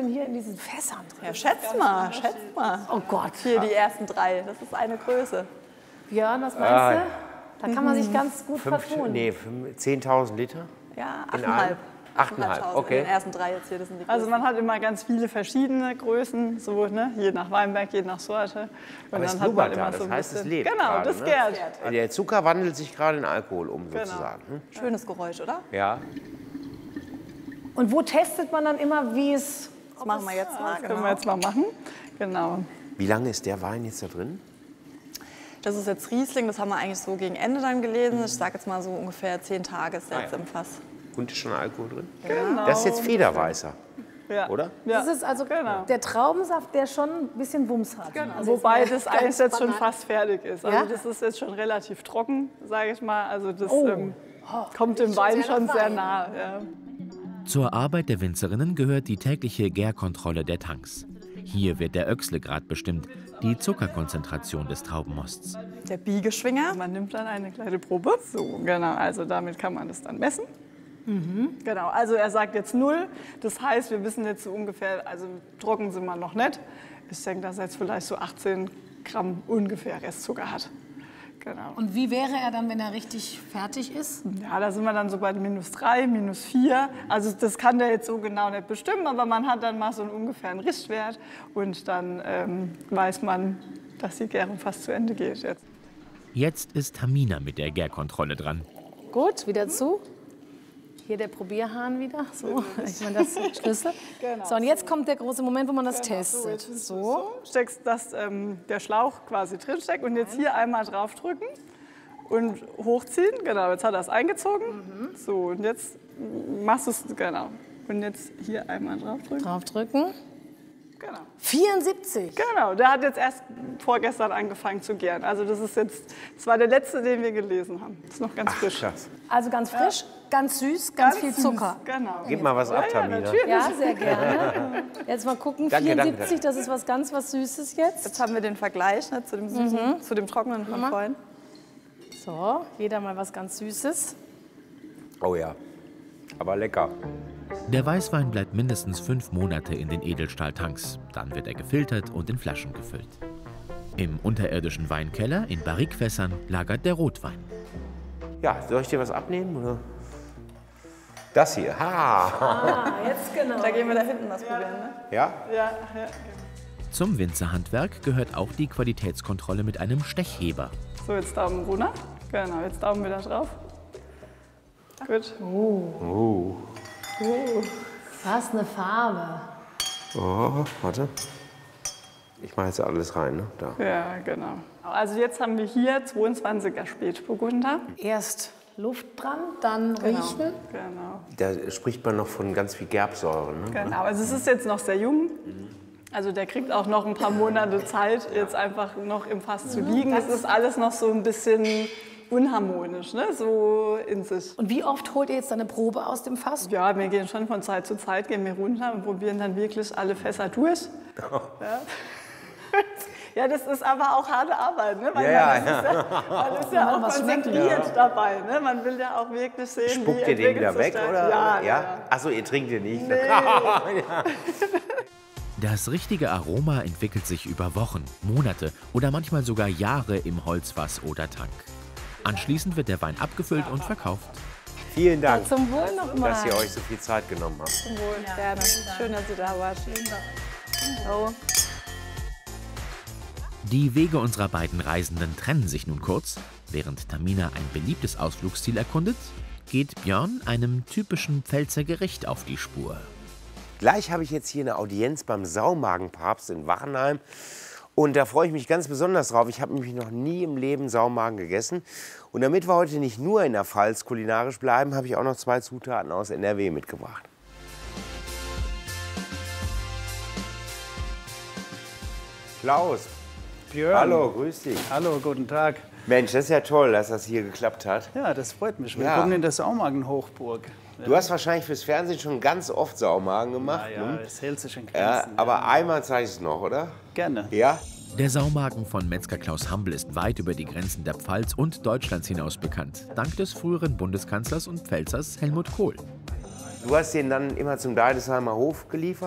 denn hier in diesen Fässern drin? Ja, schätz mal. Oh Gott. Hier die ersten 3, das ist eine Größe. Björn, was meinst du? Da kann man sich ganz gut vertun. Nee, 10.000 Liter? Ja, In 8,5. 8,5, okay. In den ersten 3 jetzt hier, das sind die Also Größen. man hat immer ganz viele verschiedene Größen, so, ne? Je nach Weinberg, je nach Sorte. Und Aber es dann hat man blubbert immer da, so ein das heißt, es bisschen. lebt Genau, gerade, das ne? gärt. Der Zucker wandelt sich gerade in Alkohol um, sozusagen. Hm? Schönes Geräusch, oder? Ja. Und wo testet man dann immer, wie es... Das machen wir jetzt mal. Können wir jetzt mal machen. Genau. Wie lange ist der Wein jetzt da drin? Das ist jetzt Riesling, das haben wir eigentlich so gegen Ende dann gelesen. Ich sage jetzt mal so ungefähr 10 Tage ist der jetzt im Fass. Und ist schon Alkohol drin? Genau. Das ist jetzt Federweißer, Ja. oder? Ja. Das ist also Genau. der Traubensaft, der schon ein bisschen Wumms hat. Also Wobei ist das ganz eigentlich jetzt schon banal. fast fertig ist. Also Ja? das ist jetzt schon relativ trocken, sage ich mal. Also das Oh. kommt dem Wein sehr schon nach sehr Wein. nahe. Ja. Zur Arbeit der Winzerinnen gehört die tägliche Gärkontrolle der Tanks. Hier wird der Öchslegrad bestimmt, die Zuckerkonzentration des Traubenmosts. Der Biegeschwinger. Man nimmt dann eine kleine Probe. So, genau. Also damit kann man das dann messen. Genau, also er sagt jetzt 0. Das heißt, wir wissen jetzt so ungefähr, also trocken sind wir noch nicht. Ich denke, dass er jetzt vielleicht so 18 Gramm ungefähr Restzucker hat. Genau. Und wie wäre er dann, wenn er richtig fertig ist? Ja, da sind wir dann so bei -3, -4. Also das kann der jetzt so genau nicht bestimmen, aber man hat dann mal so einen ungefähren Richtwert und dann weiß man, dass die Gärung fast zu Ende geht jetzt. Jetzt ist Tamina mit der Gärkontrolle dran. Gut, wieder zu. Hier der Probierhahn wieder. So, ich meine, das ist der Schlüssel. Genau. So, und jetzt kommt der große Moment, wo man das testet. So. Steckst, dass der Schlauch quasi drin steckt und jetzt hier einmal draufdrücken und hochziehen. Genau, jetzt hat er es eingezogen. So, und jetzt machst du es, genau. Und jetzt hier einmal draufdrücken. Draufdrücken. Genau. 74. Genau, der hat jetzt erst vorgestern angefangen zu gären. Also das war der letzte, den wir gelesen haben. Das ist noch ganz frisch. Krass. Also ganz frisch, ganz süß, ganz viel süß, Zucker. Genau. Gib mal was ab, Tamina. natürlich. Ja, sehr gerne. Jetzt mal gucken, Danke, 74, danke. das ist was Süßes jetzt. Jetzt haben wir den Vergleich, ne, zu dem Süßen, zu dem Trockenen von vorhin. So, jeder mal was ganz Süßes. Oh ja, aber lecker. Der Weißwein bleibt mindestens 5 Monate in den Edelstahltanks. Dann wird er gefiltert und in Flaschen gefüllt. Im unterirdischen Weinkeller in Barrikfässern lagert der Rotwein. Ja, soll ich dir was abnehmen? Oder? Das hier. Ha! Ah, jetzt genau. Da gehen wir da hinten was probieren. Ne? Ja? Ja. Zum Winzerhandwerk gehört auch die Qualitätskontrolle mit einem Stechheber. So, jetzt Daumen runter. Genau, jetzt Daumen wieder drauf. Gut. Was eine Farbe. Oh, warte. Ich mache jetzt alles rein, ne? Da. Ja, genau. Also jetzt haben wir hier 22er Spätburgunder. Erst Luft dran, dann riechen. Genau. Da spricht man noch von ganz viel Gerbsäure, ne? Genau, also es ist jetzt noch sehr jung. Also der kriegt auch noch ein paar Monate Zeit, jetzt einfach noch im Fass zu liegen. Es ist alles noch so ein bisschen unharmonisch, ne? So in sich. Und wie oft holt ihr jetzt eine Probe aus dem Fass? Ja, wir gehen schon von Zeit zu Zeit, gehen wir runter und probieren dann wirklich alle Fässer durch. Ja. Ja, das ist aber auch harte Arbeit, ne? Weil man ist ja auch konzentriert dabei. Ne? Man will ja auch wirklich sehen, Spuckt wie ihr den wieder entwickelt sich weg, der- oder? Ja. Achso, ihr trinkt den nicht. Das richtige Aroma entwickelt sich über Wochen, Monate oder manchmal sogar Jahre im Holzfass oder Tank. Anschließend wird der Wein abgefüllt und verkauft. Vielen Dank, Zum Wohl nochmal. dass ihr euch so viel Zeit genommen habt. Zum Wohl, gerne. Schön, dass ihr da wart. So. Die Wege unserer beiden Reisenden trennen sich nun kurz. Während Tamina ein beliebtes Ausflugsziel erkundet, geht Björn einem typischen Pfälzer Gericht auf die Spur. Gleich habe ich jetzt hier eine Audienz beim Saumagenpapst in Wachenheim. Und da freue ich mich ganz besonders drauf. Ich habe nämlich noch nie im Leben Saumagen gegessen. Und damit wir heute nicht nur in der Pfalz kulinarisch bleiben, habe ich auch noch 2 Zutaten aus NRW mitgebracht. Klaus, Björn. hallo, grüß dich. Hallo, guten Tag. Mensch, das ist ja toll, dass das hier geklappt hat. Ja, das freut mich. Ja. Willkommen in der Saumagen-Hochburg. Du hast wahrscheinlich fürs Fernsehen schon ganz oft Saumagen gemacht. Ja, Ne? es hält sich in Ja, Grenzen. aber einmal zeige ich es noch, oder? Gerne. Ja? Der Saumagen von Metzger Klaus Hambel ist weit über die Grenzen der Pfalz und Deutschlands hinaus bekannt, dank des früheren Bundeskanzlers und Pfälzers Helmut Kohl. Du hast den dann immer zum Deidesheimer Hof geliefert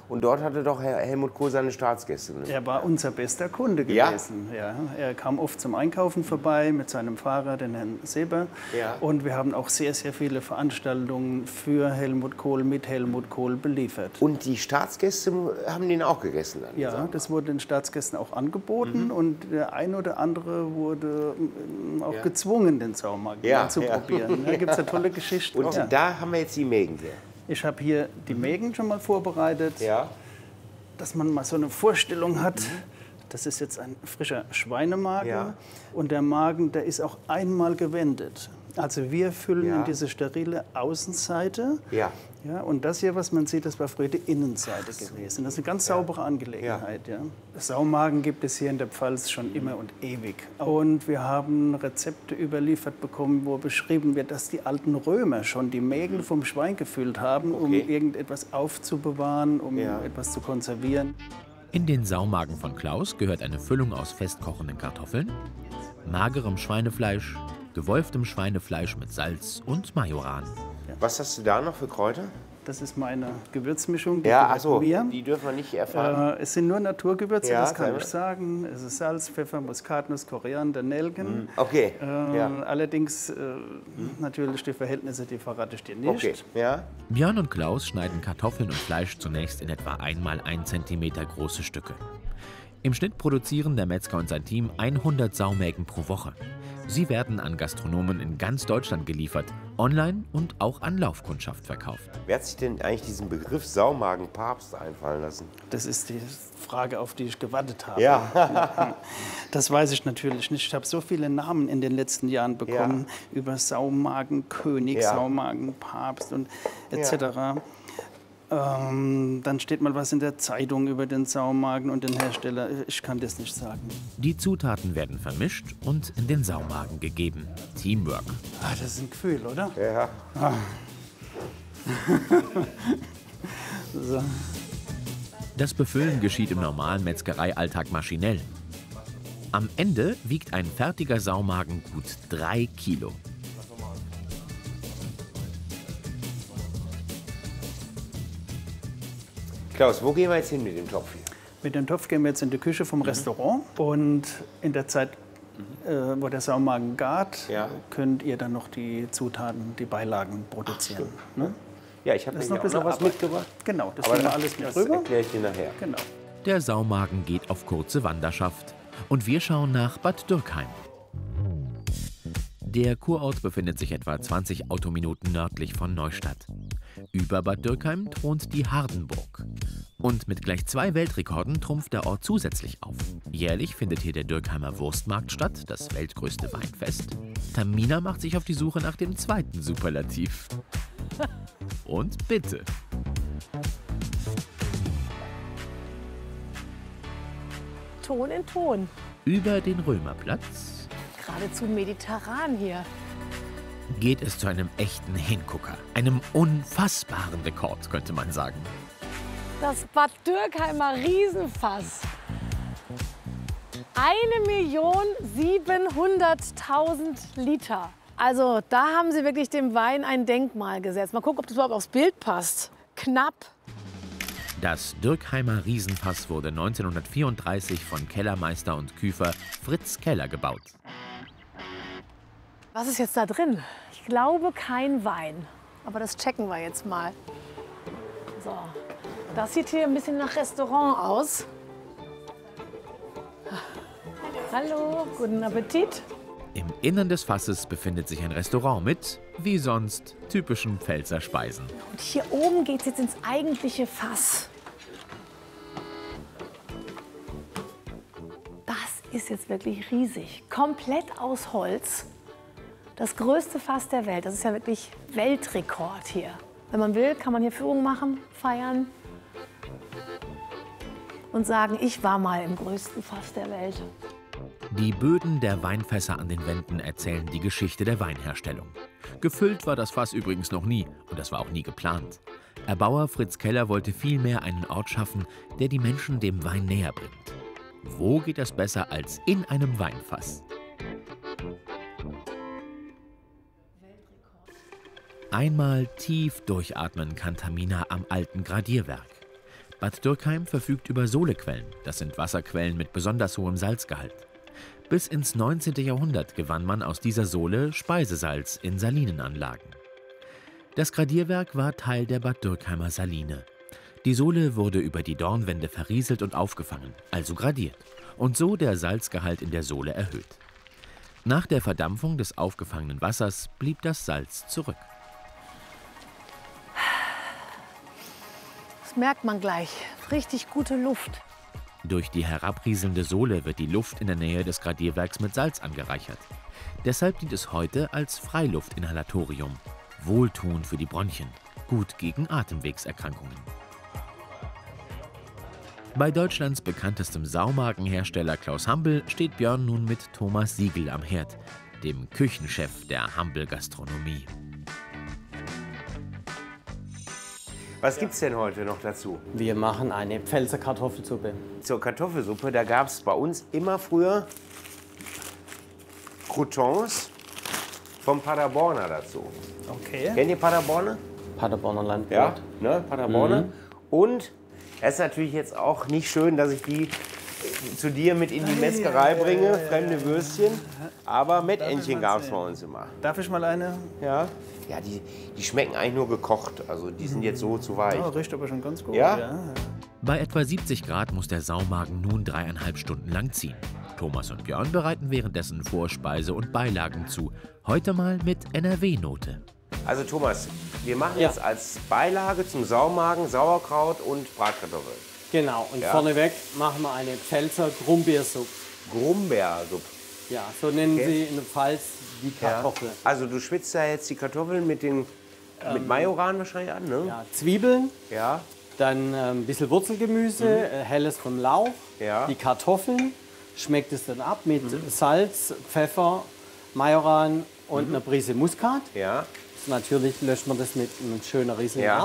Und dort hatte doch Herr Helmut Kohl seine Staatsgäste. Ne? Er war unser bester Kunde Ja? gewesen. Ja, er kam oft zum Einkaufen vorbei mit seinem Fahrer, den Herrn Seber. Ja. Und wir haben auch sehr, sehr viele Veranstaltungen für Helmut Kohl, mit Helmut Kohl beliefert. Und die Staatsgäste haben den auch gegessen? Dann, Ja, das wurde den Staatsgästen auch angeboten und der ein oder andere wurde auch gezwungen, den Saumagen mal zu probieren. Da gibt es eine tolle Geschichte. Und da haben wir jetzt die Mägen hier. Ich habe hier die Mägen schon mal vorbereitet, Ja. dass man mal so eine Vorstellung hat. Das ist jetzt ein frischer Schweinemagen Ja. und der Magen, der ist auch einmal gewendet. Also wir füllen Ja. in diese sterile Außenseite. Ja. Ja, und das hier, was man sieht, das war früher die Innenseite gewesen. Das ist eine ganz saubere Angelegenheit. Ja. Saumagen gibt es hier in der Pfalz schon immer und ewig. Und wir haben Rezepte überliefert bekommen, wo beschrieben wird, dass die alten Römer schon die Mägen vom Schwein gefüllt haben, um irgendetwas aufzubewahren, um etwas zu konservieren. In den Saumagen von Klaus gehört eine Füllung aus festkochenden Kartoffeln, magerem Schweinefleisch, gewolftem Schweinefleisch mit Salz und Majoran. Was hast du da noch für Kräuter? Das ist meine Gewürzmischung, die Ja, gehört achso, mir. die dürfen wir nicht erfahren. Es sind nur Naturgewürze, Ja, das kann selber. ich sagen. Es ist Salz, Pfeffer, Muskatnuss, Koriander, Nelken. Okay. Allerdings natürlich die Verhältnisse, die verrate ich dir nicht. Okay. Ja. Björn und Klaus schneiden Kartoffeln und Fleisch zunächst in etwa 1 x 1 cm große Stücke. Im Schnitt produzieren der Metzger und sein Team 100 Saumägen pro Woche. Sie werden an Gastronomen in ganz Deutschland geliefert, online und auch an Laufkundschaft verkauft. Wer hat sich denn eigentlich diesen Begriff Saumagen-Papst einfallen lassen? Das ist die Frage, auf die ich gewartet habe. Ja. Das weiß ich natürlich nicht. Ich habe so viele Namen in den letzten Jahren bekommen über Saumagenkönig, Saumagenpapst und etc. Dann steht mal was in der Zeitung über den Saumagen und den Hersteller. Ich kann das nicht sagen. Die Zutaten werden vermischt und in den Saumagen gegeben. Teamwork. Ah, das ist ein Gefühl, oder? Ja. So. Das Befüllen geschieht im normalen Metzgereialltag maschinell. Am Ende wiegt ein fertiger Saumagen gut 3 Kilo. Klaus, wo gehen wir jetzt hin mit dem Topf hier? Mit dem Topf gehen wir jetzt in die Küche vom Restaurant und in der Zeit, wo der Saumagen gart, könnt ihr dann noch die Zutaten, die Beilagen produzieren. Ne? Ja, ich habe Das ist noch noch ein bisschen was Arbeit. mitgebracht. Genau, das Aber nehmen wir alles mit das rüber. erkläre ich dir nachher. Genau. Der Saumagen geht auf kurze Wanderschaft und wir schauen nach Bad Dürkheim. Der Kurort befindet sich etwa 20 Autominuten nördlich von Neustadt. Über Bad Dürkheim thront die Hardenburg. Und mit gleich 2 Weltrekorden trumpft der Ort zusätzlich auf. Jährlich findet hier der Dürkheimer Wurstmarkt statt, das weltgrößte Weinfest. Tamina macht sich auf die Suche nach dem zweiten Superlativ. Und bitte. Ton in Ton. Über den Römerplatz Geradezu mediterran hier. geht es zu einem echten Hingucker. Einem unfassbaren Rekord, könnte man sagen. Das Bad Dürkheimer Riesenfass. 1.700.000 Liter. Also da haben sie wirklich dem Wein ein Denkmal gesetzt. Mal gucken, ob das überhaupt aufs Bild passt. Knapp. Das Dürkheimer Riesenfass wurde 1934 von Kellermeister und Küfer Fritz Keller gebaut. Was ist jetzt da drin? Ich glaube kein Wein. Aber das checken wir jetzt mal. So. Das sieht hier ein bisschen nach Restaurant aus. Hallo, guten Appetit. Im Innern des Fasses befindet sich ein Restaurant mit, wie sonst, typischen Pfälzer Speisen. Und hier oben geht es jetzt ins eigentliche Fass. Das ist jetzt wirklich riesig. Komplett aus Holz. Das größte Fass der Welt. Das ist ja wirklich Weltrekord hier. Wenn man will, kann man hier Führung machen, feiern und sagen, ich war mal im größten Fass der Welt. Die Böden der Weinfässer an den Wänden erzählen die Geschichte der Weinherstellung. Gefüllt war das Fass übrigens noch nie und das war auch nie geplant. Erbauer Fritz Keller wollte vielmehr einen Ort schaffen, der die Menschen dem Wein näher bringt. Wo geht das besser als in einem Weinfass? Einmal tief durchatmen kann Tamina am alten Gradierwerk. Bad Dürkheim verfügt über Solequellen, das sind Wasserquellen mit besonders hohem Salzgehalt. Bis ins 19. Jahrhundert gewann man aus dieser Sole Speisesalz in Salinenanlagen. Das Gradierwerk war Teil der Bad Dürkheimer Saline. Die Sole wurde über die Dornwände verrieselt und aufgefangen, also gradiert, und so der Salzgehalt in der Sole erhöht. Nach der Verdampfung des aufgefangenen Wassers blieb das Salz zurück. Das merkt man gleich. Richtig gute Luft. Durch die herabrieselnde Sohle wird die Luft in der Nähe des Gradierwerks mit Salz angereichert. Deshalb dient es heute als Freiluftinhalatorium. Wohltuend für die Bronchien, gut gegen Atemwegserkrankungen. Bei Deutschlands bekanntestem Saumagenhersteller Klaus Hambel steht Björn nun mit Thomas Siegel am Herd, dem Küchenchef der Hambel-Gastronomie. Was gibt's denn heute noch dazu? Wir machen eine Pfälzer Kartoffelsuppe. Zur Kartoffelsuppe, da gab es bei uns immer früher Croutons vom Paderborner dazu. Okay. Kennt ihr Paderborner? Paderborner Landbrot. Ja, ne, Paderborner. Und es ist natürlich jetzt auch nicht schön, dass ich die zu dir mit in die Metzgerei bringe, fremde Würstchen. Aber Mettentchen gab es bei uns immer. Darf ich mal eine? Ja. Ja, die schmecken eigentlich nur gekocht. Also die sind jetzt so zu weich. Oh, riecht aber schon ganz gut. Ja? Bei etwa 70 Grad muss der Saumagen nun 3,5 Stunden lang ziehen. Thomas und Björn bereiten währenddessen Vorspeise und Beilagen zu. Heute mal mit NRW-Note. Also Thomas, wir machen jetzt als Beilage zum Saumagen Sauerkraut und Bratkartoffeln. Genau, und vorneweg machen wir eine Pfälzer Grumbeersuppe. Grumbeersuppe. Ja, so nennen sie in der Pfalz die Kartoffel. Ja. Also du schwitzt da jetzt die Kartoffeln mit Majoran wahrscheinlich an, ne? Ja, Zwiebeln, Ja. dann ein bisschen Wurzelgemüse, helles vom Lauch, Ja. die Kartoffeln, schmeckt es dann ab mit Salz, Pfeffer, Majoran und einer Prise Muskat. Ja. Natürlich löscht man das mit einem schönen Riesling Ja. ab.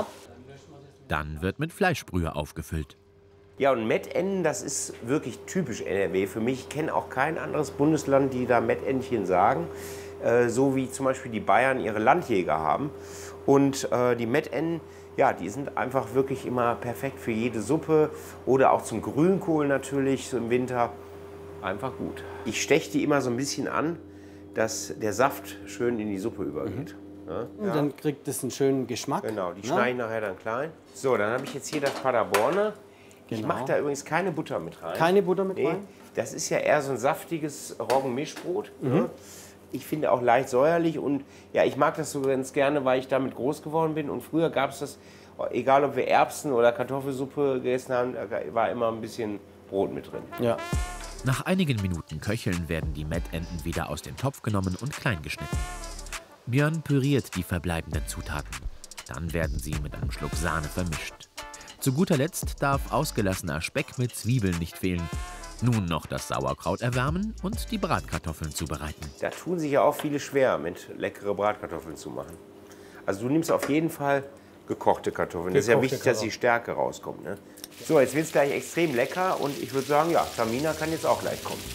Dann wird mit Fleischbrühe aufgefüllt. Ja, und Mettenten, das ist wirklich typisch NRW für mich. Ich kenne auch kein anderes Bundesland, die da Mettentchen sagen. So wie zum Beispiel die Bayern ihre Landjäger haben. Und die Mettenten, ja, die sind einfach wirklich immer perfekt für jede Suppe. Oder auch zum Grünkohl natürlich, so im Winter. Einfach gut. Ich steche die immer so ein bisschen an, dass der Saft schön in die Suppe übergeht. Ja, Und dann kriegt es einen schönen Geschmack. genau, die schneide ich nachher dann klein. So, dann habe ich jetzt hier das Paderborner. Ich mache da übrigens keine Butter mit rein. Keine Butter mit rein? Das ist ja eher so ein saftiges Roggenmischbrot. Ne? Ich finde auch leicht säuerlich und ja, ich mag das so ganz gerne, weil ich damit groß geworden bin. Und früher gab es das, egal ob wir Erbsen oder Kartoffelsuppe gegessen haben, da war immer ein bisschen Brot mit drin. Ja. Nach einigen Minuten Köcheln werden die Mettenten wieder aus dem Topf genommen und klein geschnitten. Björn püriert die verbleibenden Zutaten. Dann werden sie mit einem Schluck Sahne vermischt. Zu guter Letzt darf ausgelassener Speck mit Zwiebeln nicht fehlen. Nun noch das Sauerkraut erwärmen und die Bratkartoffeln zubereiten. Da tun sich ja auch viele schwer, mit leckere Bratkartoffeln zu machen. Also du nimmst auf jeden Fall gekochte Kartoffeln. Das ist ja wichtig, dass die Stärke rauskommt. Ne? So, jetzt wird es gleich extrem lecker und ich würde sagen, ja, Tamina kann jetzt auch gleich kommen.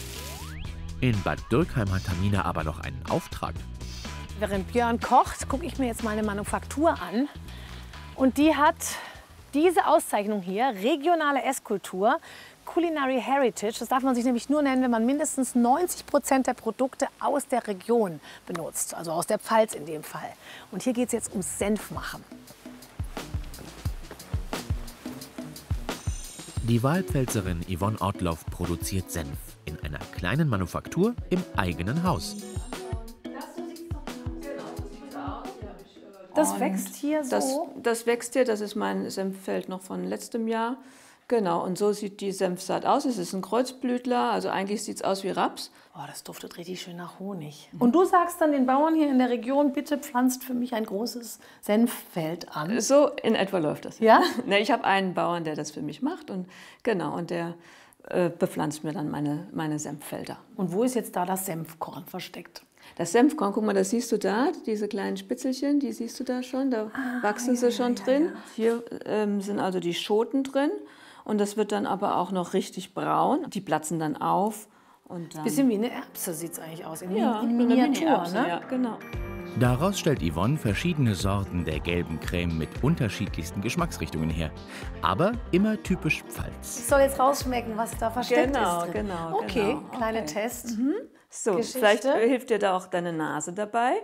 In Bad Dürkheim hat Tamina aber noch einen Auftrag. Während Björn kocht, gucke ich mir jetzt mal eine Manufaktur an. Und die hat diese Auszeichnung hier, regionale Esskultur, Culinary Heritage. Das darf man sich nämlich nur nennen, wenn man mindestens 90% der Produkte aus der Region benutzt. Also aus der Pfalz in dem Fall. Und hier geht es jetzt ums Senfmachen. Die Wahlpfälzerin Yvonne Ortloff produziert Senf in einer kleinen Manufaktur im eigenen Haus. Das wächst hier so? Das wächst hier, das ist mein Senffeld noch von letztem Jahr. Genau, und so sieht die Senfsaat aus. Es ist ein Kreuzblütler, also eigentlich sieht es aus wie Raps. Oh, das duftet richtig schön nach Honig. Und du sagst dann den Bauern hier in der Region, bitte pflanzt für mich ein großes Senffeld an. So in etwa läuft das. Ja? Ne, ich habe einen Bauern, der das für mich macht und genau, und der bepflanzt mir dann meine Senffelder. Und wo ist jetzt da das Senfkorn versteckt? Das Senfkorn, guck mal, das siehst du da, diese kleinen Spitzelchen, die siehst du da schon, da wachsen sie schon drin. Hier sind also die Schoten drin und das wird dann aber auch noch richtig braun. Die platzen dann auf. Und dann Bisschen wie eine Erbse sieht es eigentlich aus, in eine Miniatur, Mini-Erbse, ne? ja, genau. Daraus stellt Yvonne verschiedene Sorten der gelben Creme mit unterschiedlichsten Geschmacksrichtungen her. Aber immer typisch Pfalz. Ich soll jetzt rausschmecken, was da versteckt ist drin. Genau. Okay, kleiner Test. So, Geschichte. vielleicht hilft dir da auch deine Nase dabei.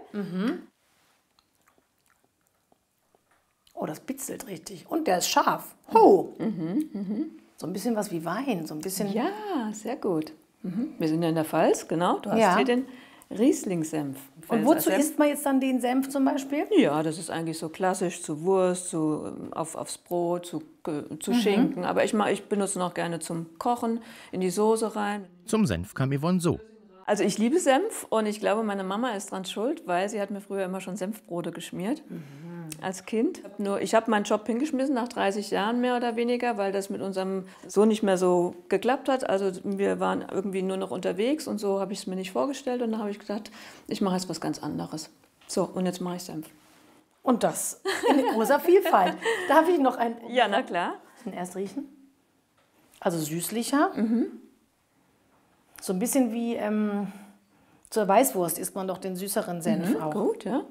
Oh, das bitzelt richtig. Und der ist scharf. Oh. So ein bisschen was wie Wein. So ein bisschen. Ja, sehr gut. Wir sind ja in der Pfalz, genau. Du hast hier den Riesling-Senf. Und wozu isst man jetzt dann den Senf zum Beispiel? Ja, das ist eigentlich so klassisch zu Wurst, aufs Brot, zu Schinken. Aber ich benutze ihn auch gerne zum Kochen, in die Soße rein. Zum Senf kam Yvonne so. Also ich liebe Senf und ich glaube, meine Mama ist dran schuld, weil sie hat mir früher immer schon Senfbrote geschmiert. Als Kind. Ich habe meinen Job hingeschmissen nach 30 Jahren mehr oder weniger, weil das mit unserem Sohn nicht mehr so geklappt hat. Also wir waren irgendwie nur noch unterwegs und so habe ich es mir nicht vorgestellt. Und dann habe ich gedacht, ich mache jetzt was ganz anderes. So, und jetzt mache ich Senf. Und das in großer Vielfalt. Darf ich noch ein... Ja, na klar. Erst riechen. Also süßlicher. So ein bisschen wie zur Weißwurst isst man doch den süßeren Senf auch. Gut, ja.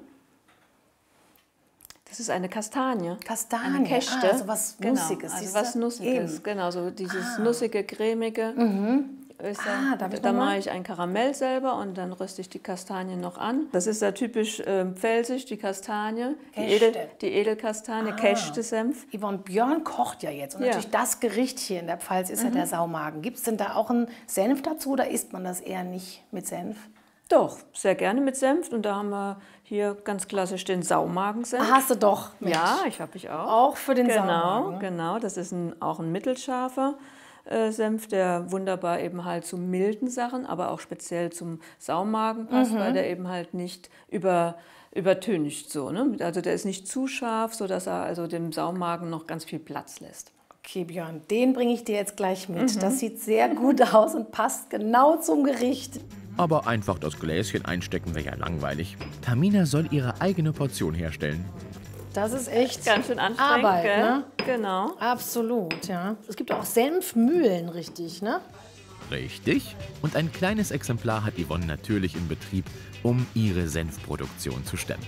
Das ist eine Kastanie. Kastanie, eine Käste. also was Nussiges. Also was Nussiges, genau, so dieses nussige, cremige. Da mache ich ein Karamell selber und dann röste ich die Kastanien noch an. Das ist ja typisch pfälzisch, die Kastanie, die Edelkastanie, Käste-Senf. Yvonne, Björn kocht ja jetzt und natürlich das Gericht hier in der Pfalz ist ja der Saumagen. Gibt es denn da auch einen Senf dazu oder isst man das eher nicht mit Senf? Doch, sehr gerne mit Senf. Und da haben wir hier ganz klassisch den Saumagensenf. Hast du doch. Mensch. Ja, ich habe auch. Auch für den Saumagen. Genau, das ist auch ein mittelscharfer Senf, der wunderbar eben halt zu milden Sachen, aber auch speziell zum Saumagen passt, weil der eben halt nicht übertönigt so. Ne? Also der ist nicht zu scharf, sodass er also dem Saumagen noch ganz viel Platz lässt. Okay, Björn, den bringe ich dir jetzt gleich mit. Das sieht sehr gut aus und passt genau zum Gericht. Aber einfach das Gläschen einstecken wäre ja langweilig. Tamina soll ihre eigene Portion herstellen. Das ist echt ganz schön anstrengend, Arbeit, gell? Ne? Genau. Absolut, ja. Es gibt auch Senfmühlen, richtig, ne? Richtig. Und ein kleines Exemplar hat Yvonne natürlich in Betrieb, um ihre Senfproduktion zu stemmen.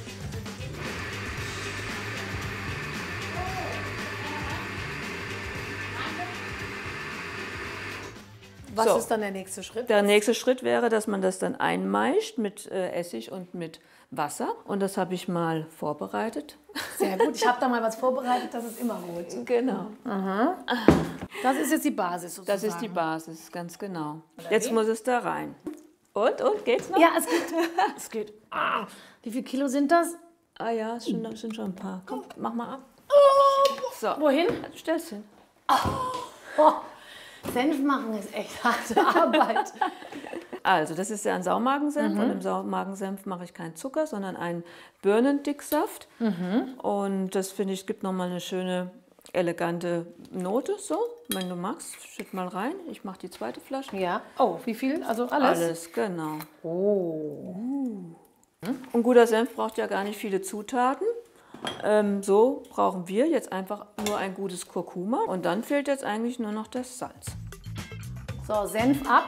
Was ist dann der nächste Schritt? Der nächste Schritt wäre, dass man das dann einmeischt mit Essig und mit Wasser. Und das habe ich mal vorbereitet. Sehr gut. Ich habe da mal was vorbereitet, das ist immer gut. Genau. Aha. Das ist jetzt die Basis sozusagen. Das ist die Basis, ganz genau. Jetzt muss es da rein. Und, geht's noch? Ja, es geht. Es geht. Ah, wie viel Kilo sind das? Ah ja, es sind schon ein paar. Komm, mach mal ab. So. Wohin? Stell's hin. Oh. Senf machen ist echt harte Arbeit. Also, das ist ja ein Saumagensenf. Und im Saumagensenf mache ich keinen Zucker, sondern einen Birnendicksaft. Und das, finde ich, gibt nochmal eine schöne, elegante Note. So, wenn du magst, schütt mal rein. Ich mache die zweite Flasche. Ja. Oh, wie viel? Also alles? Alles, genau. Oh. Und guter Senf braucht ja gar nicht viele Zutaten. So brauchen wir jetzt einfach nur ein gutes Kurkuma. Und dann fehlt jetzt eigentlich nur noch das Salz. So, Senf ab.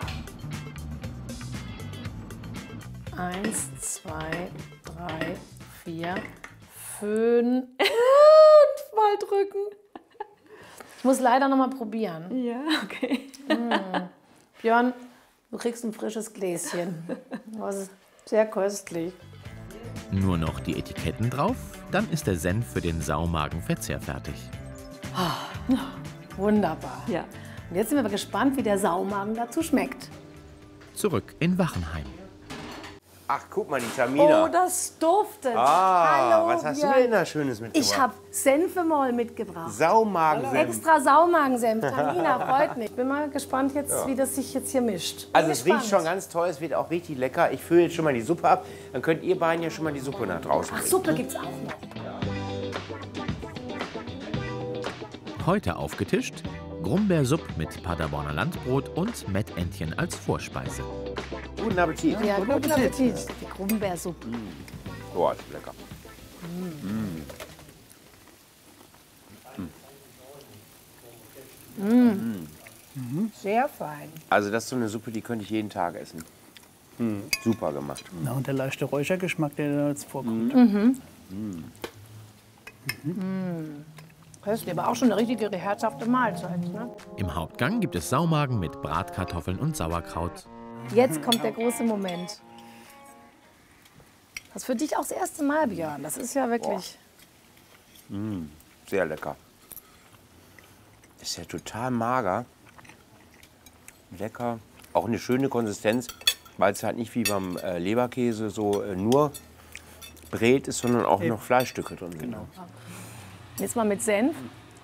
1, 2, 3, 4, 5. Mal drücken. Ich muss leider noch mal probieren. Ja, okay. Björn, du kriegst ein frisches Gläschen. Das ist sehr köstlich. Nur noch die Etiketten drauf, dann ist der Senf für den Saumagenverzehr fertig. Wunderbar. Ja. Und jetzt sind wir aber gespannt, wie der Saumagen dazu schmeckt. Zurück in Wachenheim. Ach, guck mal, die Tamina. Oh, das duftet. Hallo, Hallo, was hast Björn. du denn da Schönes mitgebracht? Ich habe Senfemoll mitgebracht. Saumagensenf. Extra Saumagensenf. Tamina, freut mich. Ich bin mal gespannt, wie das sich jetzt hier mischt. Also es riecht schon ganz toll, es wird auch richtig lecker. Ich fülle jetzt schon mal die Suppe ab. Dann könnt ihr beiden ja schon mal die Suppe nach draußen Ach, bringen. Suppe gibt's auch noch. Heute aufgetischt Grumbeersupp mit Paderborner Landbrot und Mettentchen als Vorspeise. Guten Appetit. Ja, guten Appetit. Die Grumbeersuppe. Oh, ist lecker. Sehr fein. Also das ist so eine Suppe, die könnte ich jeden Tag essen. Super gemacht. Na, und der leichte Räuchergeschmack, der da jetzt vorkommt. Das ist aber auch schon eine richtige herzhafte Mahlzeit. Ne? Im Hauptgang gibt es Saumagen mit Bratkartoffeln und Sauerkraut. Jetzt kommt der große Moment. Das ist für dich auch das erste Mal, Björn. Das ist ja wirklich... Sehr lecker. Ist ja total mager. Lecker. Auch eine schöne Konsistenz, weil es halt nicht wie beim Leberkäse so nur brät ist, sondern auch noch Fleischstücke drin sind. Genau. Jetzt mal mit Senf.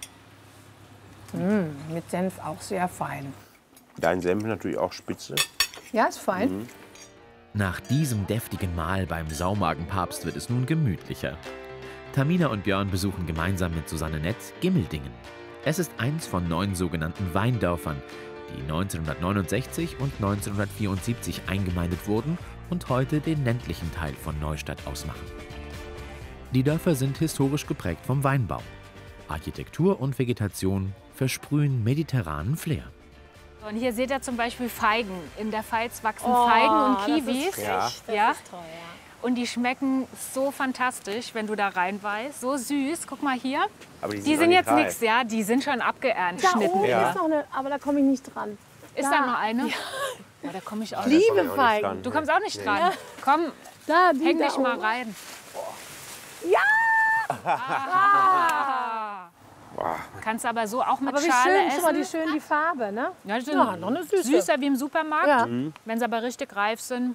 Mit Senf auch sehr fein. Dein Senf natürlich auch spitze. Ja, ist fein. Nach diesem deftigen Mahl beim Saumagenpapst wird es nun gemütlicher. Tamina und Björn besuchen gemeinsam mit Susanne Nett Gimmeldingen. Es ist eins von 9 sogenannten Weindörfern, die 1969 und 1974 eingemeindet wurden und heute den ländlichen Teil von Neustadt ausmachen. Die Dörfer sind historisch geprägt vom Weinbau. Architektur und Vegetation versprühen mediterranen Flair. Und hier seht ihr zum Beispiel Feigen. In der Pfalz wachsen Feigen und Kiwis. Das Ja. ist toll, ja. Und die schmecken so fantastisch, wenn du da reinbeißt. So süß. Guck mal hier. Aber Die sind jetzt nichts, ja. Die sind schon abgeerntet. Da oben Ja. ist noch eine, aber da komme ich nicht dran. Ist da noch eine? Ja. Oh, da komme ich auch nicht. Liebe Feigen. Du kommst auch nicht dran. Komm, Da, die häng da dich mal oben. rein. Ja! Kannst aber so auch mit Aber wie Schale schön, essen. schau mal, die Farbe, ne? Ja, die sind Ja, noch eine süße. süßer wie im Supermarkt. Ja. Wenn sie aber richtig reif sind.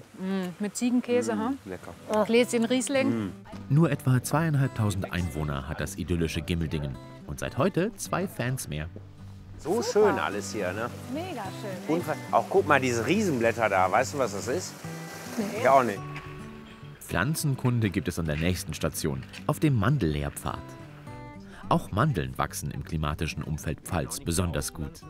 Mit Ziegenkäse, Lecker. Gläschen Riesling. Nur etwa 2500 Einwohner hat das idyllische Gimmeldingen. Und seit heute 2 Fans mehr. So schön alles hier, ne? Mega schön. Auch guck mal, diese Riesenblätter da. Weißt du, was das ist? Nee. Ich auch nicht. Pflanzenkunde gibt es an der nächsten Station, auf dem Mandellehrpfad. Auch Mandeln wachsen im klimatischen Umfeld Pfalz besonders gut.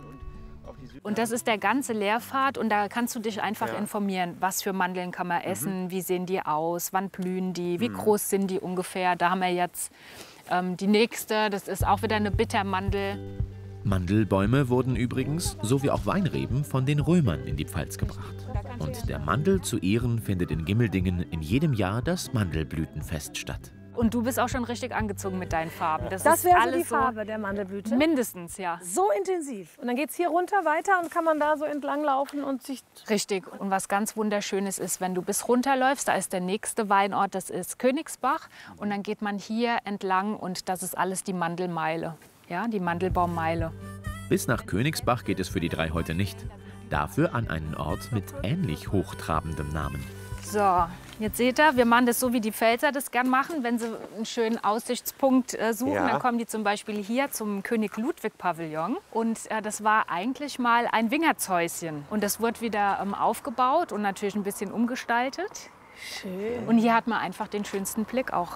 Und das ist der ganze Lehrpfad und da kannst du dich einfach informieren, was für Mandeln kann man essen, wie sehen die aus, wann blühen die, wie groß sind die ungefähr. Da haben wir jetzt die nächste, das ist auch wieder eine Bittermandel. Mandelbäume wurden übrigens, so wie auch Weinreben, von den Römern in die Pfalz gebracht. Und der Mandel zu Ehren findet in Gimmeldingen in jedem Jahr das Mandelblütenfest statt. Und du bist auch schon richtig angezogen mit deinen Farben. Das ist wäre so alles die Farbe der Mandelblüte? Mindestens, ja. So intensiv. Und dann geht es hier runter weiter und kann man da so entlang laufen und sich... Richtig. Und was ganz Wunderschönes ist, wenn du bis runterläufst, da ist der nächste Weinort, das ist Königsbach. Und dann geht man hier entlang und das ist alles die Mandelmeile. Ja, die Mandelbaummeile. Bis nach Königsbach geht es für die 3 heute nicht. Dafür an einen Ort mit ähnlich hochtrabendem Namen. So, jetzt seht ihr, wir machen das so, wie die Pfälzer das gern machen. Wenn sie einen schönen Aussichtspunkt suchen, dann kommen die zum Beispiel hier zum König-Ludwig-Pavillon. Und das war eigentlich mal ein Wingertshäuschen. Und das wurde wieder aufgebaut und natürlich ein bisschen umgestaltet. Schön. Und hier hat man einfach den schönsten Blick auch.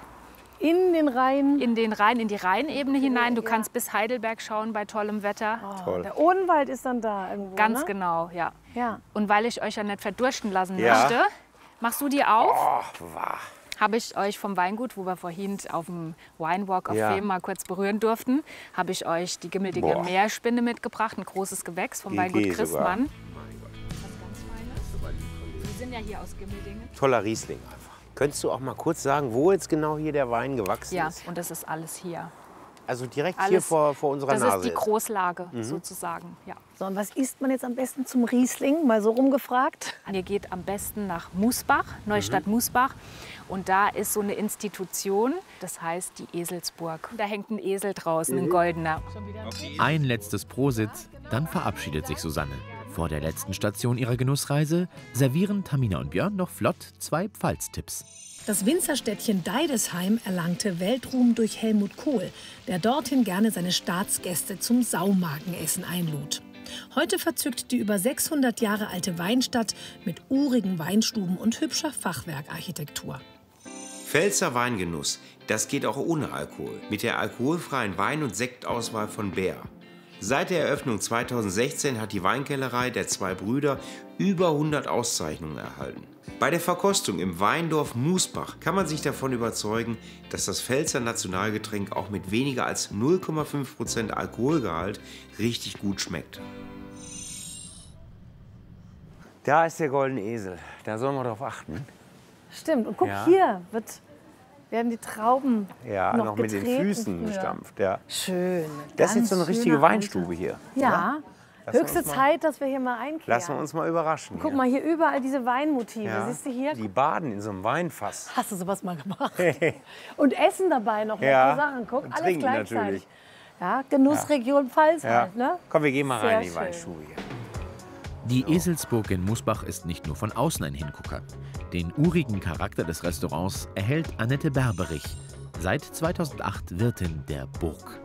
In den Rhein. In den Rhein, in die Rheinebene hinein. Du kannst bis Heidelberg schauen bei tollem Wetter. Toll. Der Odenwald ist dann da irgendwo, Ganz ne? genau, ja. Ja. Und weil ich euch ja nicht verdursten lassen Ja. möchte, machst du die auf? Oh, wow. Habe ich euch vom Weingut, wo wir vorhin auf dem Winewalk auf Ja. Fem mal kurz berühren durften, habe ich euch die Gimmeldinger Boah. Meerspinne mitgebracht, ein großes Gewächs vom GG Weingut sogar. Christmann. Was ganz Feines. Wir sind ja hier aus Gimmeldingen. Toller Riesling einfach. Könntest du auch mal kurz sagen, wo jetzt genau hier der Wein gewachsen Ja, ist? und das ist alles hier. Also direkt Alles, hier vor unserer das Nase. ist die jetzt. Großlage sozusagen. Ja. So, und was isst man jetzt am besten zum Riesling? Mal so rumgefragt. Ihr geht am besten nach Musbach, Neustadt-Musbach. Und da ist so eine Institution, das heißt die Eselsburg. Da hängt ein Esel draußen, ein goldener. Ein letztes Prosit, dann verabschiedet sich Susanne. Vor der letzten Station ihrer Genussreise servieren Tamina und Björn noch flott 2 Pfalztipps. Das Winzerstädtchen Deidesheim erlangte Weltruhm durch Helmut Kohl, der dorthin gerne seine Staatsgäste zum Saumagenessen einlud. Heute verzückt die über 600 Jahre alte Weinstadt mit urigen Weinstuben und hübscher Fachwerkarchitektur. Pfälzer Weingenuss, das geht auch ohne Alkohol. Mit der alkoholfreien Wein- und Sektauswahl von Bär. Seit der Eröffnung 2016 hat die Weinkellerei der 2 Brüder über 100 Auszeichnungen erhalten. Bei der Verkostung im Weindorf Musbach kann man sich davon überzeugen, dass das Pfälzer Nationalgetränk auch mit weniger als 0,5% Alkoholgehalt richtig gut schmeckt. Da ist der goldene Esel. Da sollen wir drauf achten. Stimmt. Und guck, hier werden die Trauben noch mit den getreten Füßen früher. gestampft. Ja. Schön. Das ist jetzt so eine Ganz richtige schöner Weinstube hier. Ja. Lassen wir Höchste uns mal- Zeit, dass wir hier mal einkehren. Lassen wir uns mal überraschen. Guck mal, hier überall diese Weinmotive. Ja. Siehst du hier? Die baden in so einem Weinfass. Hast du sowas mal gemacht? Und essen dabei noch Ja. leckere Sachen. Guck, Und alles trinken gleichzeitig. natürlich. Ja, Genussregion Pfalz Ja. halt, ne? Komm, wir gehen mal Sehr rein in die schön. Weinstube hier. Die Eselsburg in Musbach ist nicht nur von außen ein Hingucker. Den urigen Charakter des Restaurants erhält Annette Berberich, seit 2008 Wirtin der Burg.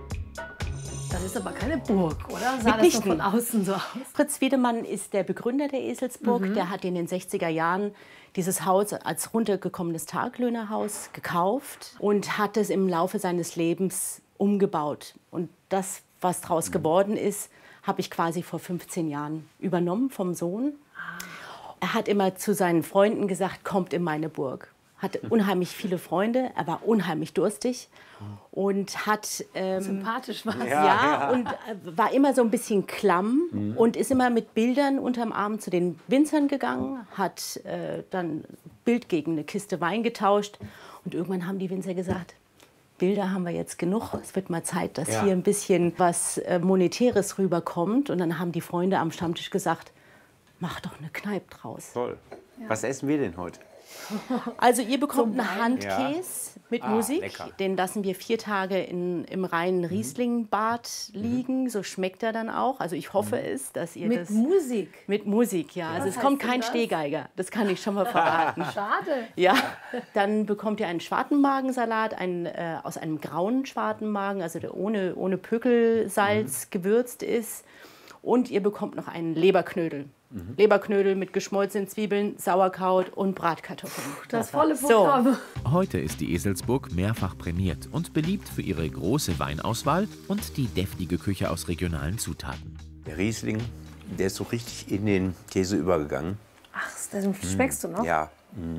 Das ist aber keine Burg, oder? Sah das so von außen so aus? Fritz Wiedemann ist der Begründer der Eselsburg. Der hat in den 60er Jahren dieses Haus als runtergekommenes Taglöhnerhaus gekauft und hat es im Laufe seines Lebens umgebaut. Und das, was daraus geworden ist, habe ich quasi vor 15 Jahren übernommen vom Sohn. Er hat immer zu seinen Freunden gesagt, kommt in meine Burg. Hatte unheimlich viele Freunde, er war unheimlich durstig und hat Sympathisch war es. und war immer so ein bisschen klamm und ist immer mit Bildern unterm Arm zu den Winzern gegangen, hat dann Bild gegen eine Kiste Wein getauscht und irgendwann haben die Winzer gesagt, Bilder haben wir jetzt genug, es wird mal Zeit, dass hier ein bisschen was Monetäres rüberkommt. Und dann haben die Freunde am Stammtisch gesagt, mach doch eine Kneipe draus. Toll. Was essen wir denn heute? Also ihr bekommt einen Handkäse mit Musik. Lecker. Den lassen wir 4 Tage im reinen Rieslingbad liegen. So schmeckt er dann auch. Also ich hoffe es, dass ihr Mit das... Musik? Mit Musik, ja. Also es heißt kommt denn kein das? Stehgeiger. Das kann ich schon mal verraten. Schade. Ja. Dann bekommt ihr einen Schwartenmagensalat aus einem grauen Schwartenmagen, also der ohne Pökelsalz gewürzt ist. Und ihr bekommt noch einen Leberknödel. Leberknödel mit geschmolzenen Zwiebeln, Sauerkraut und Bratkartoffeln. Das volle Programm. Heute ist die Eselsburg mehrfach prämiert und beliebt für ihre große Weinauswahl und die deftige Küche aus regionalen Zutaten. Der Riesling, der ist so richtig in den Käse übergegangen. Ach, das schmeckst du noch? Ja.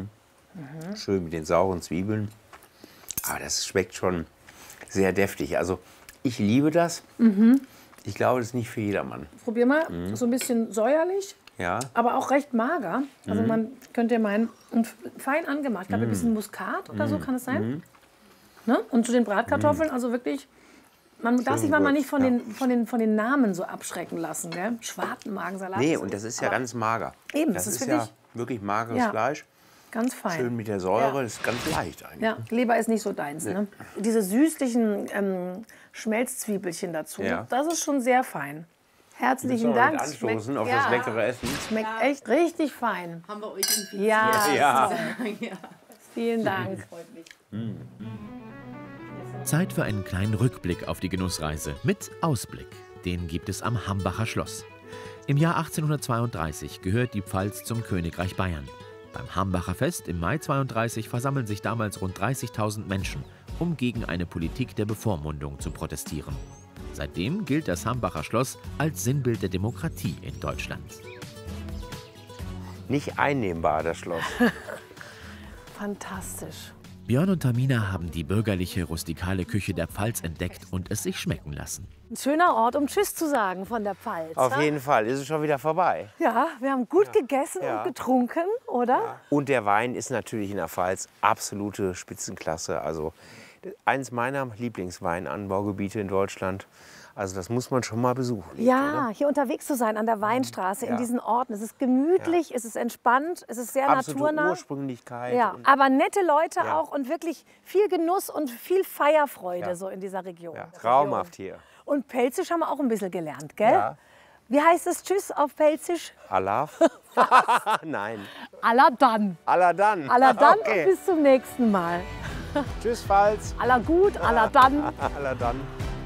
Schön mit den sauren Zwiebeln. Aber das schmeckt schon sehr deftig. Also ich liebe das. Ich glaube, das ist nicht für jedermann. Probier mal. So ein bisschen säuerlich, Ja. aber auch recht mager. Also man könnte meinen, und fein angemacht. Ich glaube, ein bisschen Muskat oder so kann es sein. Ne? Und zu den Bratkartoffeln, also wirklich, man darf sich mal nicht von den Namen so abschrecken lassen. Gell? Schwartenmagensalat. Nee, und das ist ja ganz mager. Eben, das das ist ist ja wirklich- wirklich mageres Ja. Fleisch. Ganz fein. Schön mit der Säure, das ist ganz leicht eigentlich. Ja, Leber ist nicht so deins. Ne? Diese süßlichen Schmelzzwiebelchen dazu, Ja. das ist schon sehr fein. Herzlichen Sollen wir Dank. mit anstoßen Schmeckt- auf ja, das leckere Essen. Schmeckt echt richtig fein. Haben wir euch infiziert? Ja, Ja. vielen Dank. Zeit für einen kleinen Rückblick auf die Genussreise mit Ausblick. Den gibt es am Hambacher Schloss. Im Jahr 1832 gehört die Pfalz zum Königreich Bayern. Beim Hambacher Fest im Mai 32 versammeln sich damals rund 30.000 Menschen, um gegen eine Politik der Bevormundung zu protestieren. Seitdem gilt das Hambacher Schloss als Sinnbild der Demokratie in Deutschland. Nicht einnehmbar, das Schloss. Fantastisch. Björn und Tamina haben die bürgerliche, rustikale Küche der Pfalz entdeckt und es sich schmecken lassen. Ein schöner Ort, um Tschüss zu sagen von der Pfalz. Auf ne? jeden Fall, ist es schon wieder vorbei. Ja, wir haben gut gegessen Ja. und getrunken, oder? Und der Wein ist natürlich in der Pfalz absolute Spitzenklasse. Also eins meiner Lieblingsweinanbaugebiete in Deutschland. Also das muss man schon mal besuchen. Ja, hier unterwegs zu sein an der Weinstraße, in Ja. diesen Orten. Es ist gemütlich, es ist entspannt, es ist sehr Absolute naturnah. Ursprünglichkeit. Ja, und- aber nette Leute Ja. auch und wirklich viel Genuss und viel Feierfreude Ja. so in dieser Region. ja, traumhaft hier. Und Pelzisch haben wir auch ein bisschen gelernt, gell? Ja. Wie heißt es Tschüss auf Pelzisch? Allah? Nein. Alla dann. Allah dann. Alla dann Okay. und bis zum nächsten Mal. Tschüss, Pfalz. Alla gut, alla dann. Allah dann.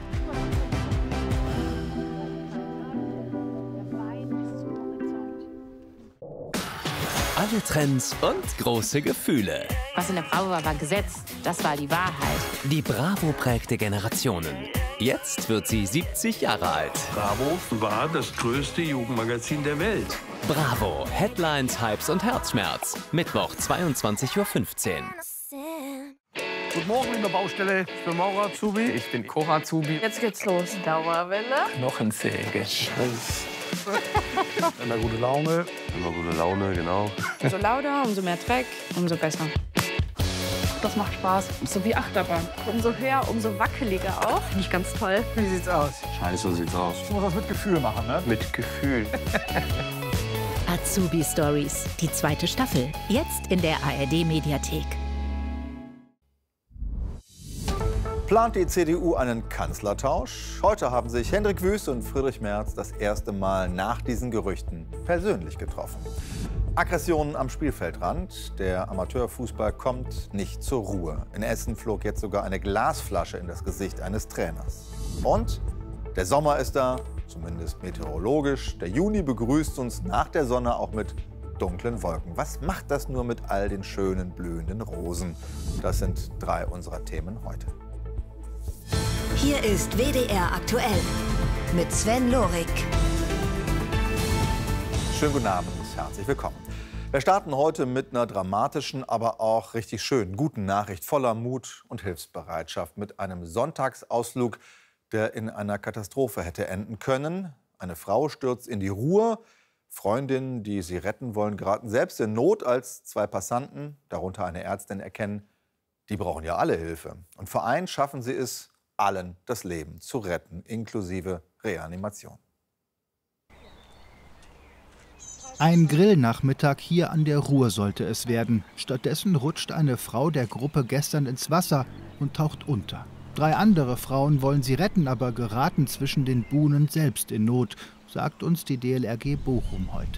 Alle Trends und große Gefühle. Was in der Bravo war gesetzt. Das war die Wahrheit. Die Bravo prägte Generationen. Jetzt wird sie 70 Jahre alt. Bravo war das größte Jugendmagazin der Welt. Bravo. Headlines, Hypes und Herzschmerz. Mittwoch, 22:15 Uhr. Guten Morgen, liebe Baustelle. Ich bin Maurer Azubi. Ich bin Cora Azubi. Jetzt geht's los. Dauerwelle. Knochensäge. Scheiße. Immer gute Laune. Immer gute Laune, genau. Umso lauter, umso mehr Dreck, umso besser. Das macht Spaß. So wie Achterbahn. Umso höher, umso wackeliger auch. Finde ich ganz toll. Wie sieht's aus? Scheiße, so sieht's aus. Ich muss das mit Gefühl machen, ne? Mit Gefühl. Azubi Stories, die 2. Staffel. Jetzt in der ARD-Mediathek. Plant die CDU einen Kanzlertausch? Heute haben sich Hendrik Wüst und Friedrich Merz das erste Mal nach diesen Gerüchten persönlich getroffen. Aggressionen am Spielfeldrand. Der Amateurfußball kommt nicht zur Ruhe. In Essen flog jetzt sogar eine Glasflasche in das Gesicht eines Trainers. Und der Sommer ist da, zumindest meteorologisch. Der Juni begrüßt uns nach der Sonne auch mit dunklen Wolken. Was macht das nur mit all den schönen, blühenden Rosen? Das sind 3 unserer Themen heute. Hier ist WDR aktuell mit Sven Lorik. Schönen guten Abend, herzlich willkommen. Wir starten heute mit einer dramatischen, aber auch richtig schönen, guten Nachricht voller Mut und Hilfsbereitschaft mit einem Sonntagsausflug, der in einer Katastrophe hätte enden können. Eine Frau stürzt in die Ruhr. Freundinnen, die sie retten wollen, geraten selbst in Not, als 2 Passanten, darunter eine Ärztin, erkennen, die brauchen ja alle Hilfe. Und vereint schaffen sie es, allen das Leben zu retten, inklusive Reanimation. Ein Grillnachmittag hier an der Ruhr sollte es werden. Stattdessen rutscht eine Frau der Gruppe gestern ins Wasser und taucht unter. 3 andere Frauen wollen sie retten, aber geraten zwischen den Buhnen selbst in Not, sagt uns die DLRG Bochum heute.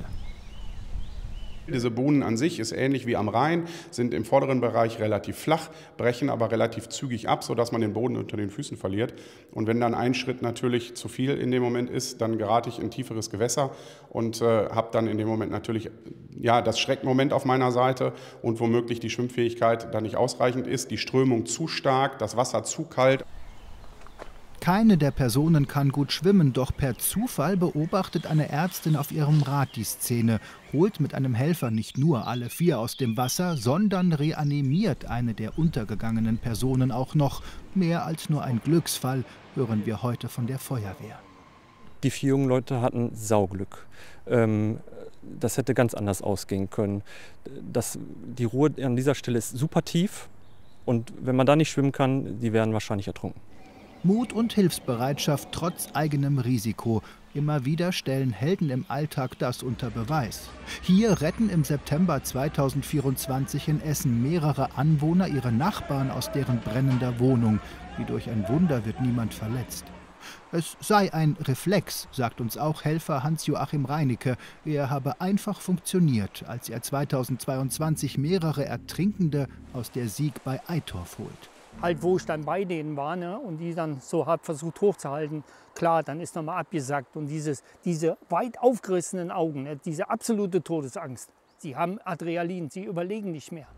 Diese Buhnen an sich ist ähnlich wie am Rhein, sind im vorderen Bereich relativ flach, brechen aber relativ zügig ab, sodass man den Boden unter den Füßen verliert. Und wenn dann ein Schritt natürlich zu viel in dem Moment ist, dann gerate ich in tieferes Gewässer und habe dann in dem Moment natürlich das Schreckmoment auf meiner Seite und womöglich die Schwimmfähigkeit dann nicht ausreichend ist, die Strömung zu stark, das Wasser zu kalt. Keine der Personen kann gut schwimmen, doch per Zufall beobachtet eine Ärztin auf ihrem Rad die Szene, holt mit einem Helfer nicht nur alle 4 aus dem Wasser, sondern reanimiert eine der untergegangenen Personen auch noch. Mehr als nur ein Glücksfall, hören wir heute von der Feuerwehr. Die 4 jungen Leute hatten Sauglück. Das hätte ganz anders ausgehen können. Die Ruhr an dieser Stelle ist super tief und wenn man da nicht schwimmen kann, die wären wahrscheinlich ertrunken. Mut und Hilfsbereitschaft trotz eigenem Risiko. Immer wieder stellen Helden im Alltag das unter Beweis. Hier retten im September 2024 in Essen mehrere Anwohner ihre Nachbarn aus deren brennender Wohnung. Wie durch ein Wunder wird niemand verletzt. Es sei ein Reflex, sagt uns auch Helfer Hans-Joachim Reinecke. Er habe einfach funktioniert, als er 2022 mehrere Ertrinkende aus der Sieg bei Eitorf holt. Halt, wo ich dann bei denen war, ne, und die dann so hart versucht hochzuhalten, klar, dann ist nochmal abgesackt. Und diese weit aufgerissenen Augen, ne, diese absolute Todesangst, sie haben Adrenalin, sie überlegen nicht mehr.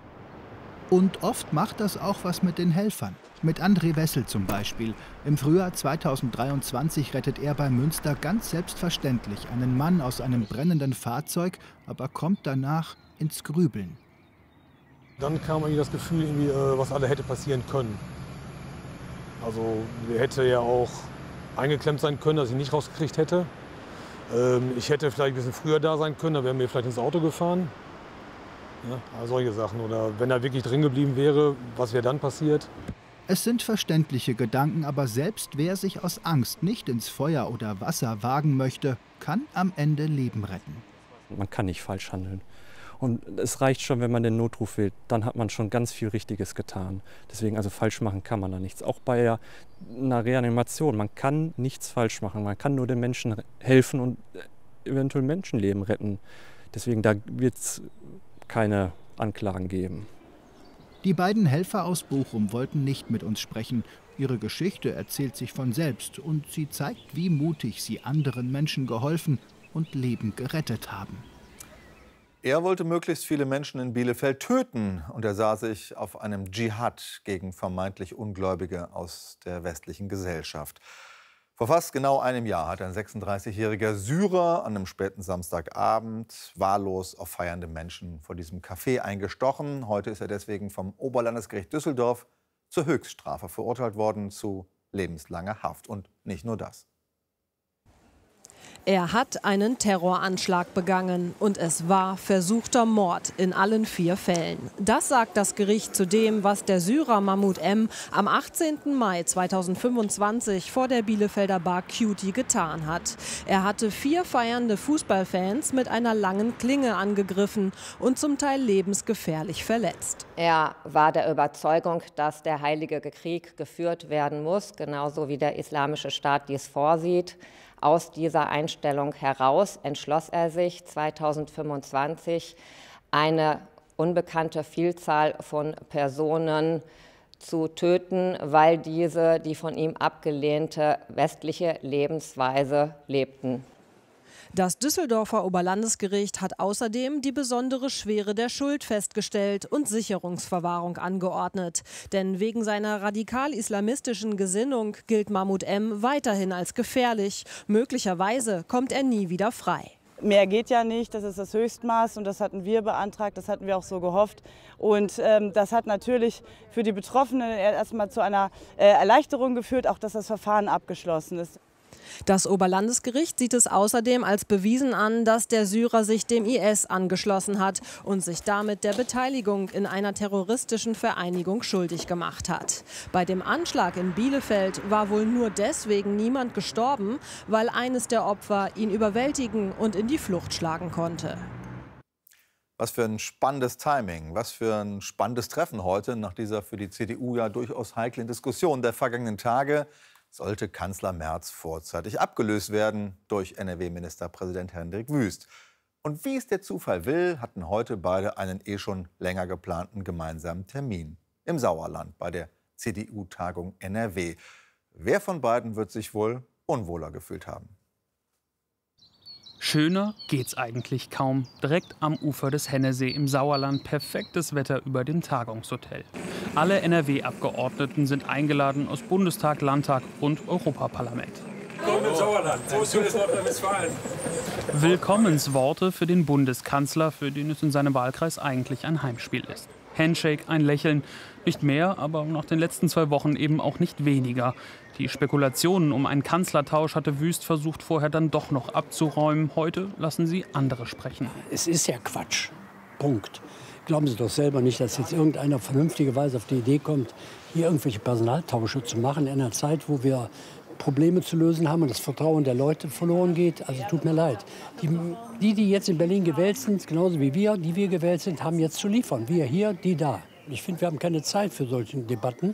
Und oft macht das auch was mit den Helfern. Mit André Wessel zum Beispiel. Im Frühjahr 2023 rettet er bei Münster ganz selbstverständlich einen Mann aus einem brennenden Fahrzeug, aber kommt danach ins Grübeln. Dann kam irgendwie das Gefühl, was alle hätte passieren können. Also der hätte ja auch eingeklemmt sein können, dass ich ihn nicht rausgekriegt hätte. Ich hätte vielleicht ein bisschen früher da sein können, dann wären wir vielleicht ins Auto gefahren. Ja, also solche Sachen. Oder wenn er wirklich drin geblieben wäre, was wäre dann passiert? Es sind verständliche Gedanken, aber selbst wer sich aus Angst nicht ins Feuer oder Wasser wagen möchte, kann am Ende Leben retten. Man kann nicht falsch handeln. Und es reicht schon, wenn man den Notruf wählt, dann hat man schon ganz viel Richtiges getan. Deswegen, also falsch machen kann man da nichts. Auch bei einer Reanimation, man kann nichts falsch machen. Man kann nur den Menschen helfen und eventuell Menschenleben retten. Deswegen, da wird es keine Anklagen geben. Die beiden Helfer aus Bochum wollten nicht mit uns sprechen. Ihre Geschichte erzählt sich von selbst und sie zeigt, wie mutig sie anderen Menschen geholfen und Leben gerettet haben. Er wollte möglichst viele Menschen in Bielefeld töten und er sah sich auf einem Dschihad gegen vermeintlich Ungläubige aus der westlichen Gesellschaft. Vor fast genau einem Jahr hat ein 36-jähriger Syrer an einem späten Samstagabend wahllos auf feiernde Menschen vor diesem Café eingestochen. Heute ist er deswegen vom Oberlandesgericht Düsseldorf zur Höchststrafe verurteilt worden, zu lebenslanger Haft. Und nicht nur das. Er hat einen Terroranschlag begangen und es war versuchter Mord in allen 4 Fällen. Das sagt das Gericht zu dem, was der Syrer Mahmoud M. am 18. Mai 2025 vor der Bielefelder Bar Cutie getan hat. Er hatte 4 feiernde Fußballfans mit einer langen Klinge angegriffen und zum Teil lebensgefährlich verletzt. Er war der Überzeugung, dass der Heilige Krieg geführt werden muss, genauso wie der Islamische Staat dies vorsieht. Aus dieser Einstellung heraus entschloss er sich 2025, eine unbekannte Vielzahl von Personen zu töten, weil diese die von ihm abgelehnte westliche Lebensweise lebten. Das Düsseldorfer Oberlandesgericht hat außerdem die besondere Schwere der Schuld festgestellt und Sicherungsverwahrung angeordnet. Denn wegen seiner radikal-islamistischen Gesinnung gilt Mahmoud M. weiterhin als gefährlich. Möglicherweise kommt er nie wieder frei. Mehr geht ja nicht, das ist das Höchstmaß und das hatten wir beantragt, das hatten wir auch so gehofft. Und das hat natürlich für die Betroffenen erstmal zu einer Erleichterung geführt, auch dass das Verfahren abgeschlossen ist. Das Oberlandesgericht sieht es außerdem als bewiesen an, dass der Syrer sich dem IS angeschlossen hat und sich damit der Beteiligung in einer terroristischen Vereinigung schuldig gemacht hat. Bei dem Anschlag in Bielefeld war wohl nur deswegen niemand gestorben, weil eines der Opfer ihn überwältigen und in die Flucht schlagen konnte. Was für ein spannendes Timing, was für ein spannendes Treffen heute nach dieser für die CDU ja durchaus heiklen Diskussion der vergangenen Tage. Sollte Kanzler Merz vorzeitig abgelöst werden durch NRW-Ministerpräsident Hendrik Wüst. Und wie es der Zufall will, hatten heute beide einen schon länger geplanten gemeinsamen Termin im Sauerland bei der CDU-Tagung NRW. Wer von beiden wird sich wohl unwohler gefühlt haben? Schöner geht's eigentlich kaum. Direkt am Ufer des Hennesee im Sauerland perfektes Wetter über dem Tagungshotel. Alle NRW-Abgeordneten sind eingeladen aus Bundestag, Landtag und Europaparlament. Willkommen im Sauerland. So schönes Nordrhein-Westfalen. Willkommensworte für den Bundeskanzler, für den es in seinem Wahlkreis eigentlich ein Heimspiel ist. Handshake, ein Lächeln, nicht mehr, aber nach den letzten 2 Wochen eben auch nicht weniger. Die Spekulationen um einen Kanzlertausch hatte Wüst versucht, vorher dann doch noch abzuräumen. Heute lassen sie andere sprechen. Es ist ja Quatsch. Punkt. Glauben Sie doch selber nicht, dass jetzt irgendeiner vernünftigerweise auf die Idee kommt, hier irgendwelche Personaltausche zu machen in einer Zeit, wo wir Probleme zu lösen haben und das Vertrauen der Leute verloren geht. Also tut mir leid. Die jetzt in Berlin gewählt sind, genauso wie wir, die wir gewählt sind, haben jetzt zu liefern. Wir hier, die da. Ich finde, wir haben keine Zeit für solche Debatten.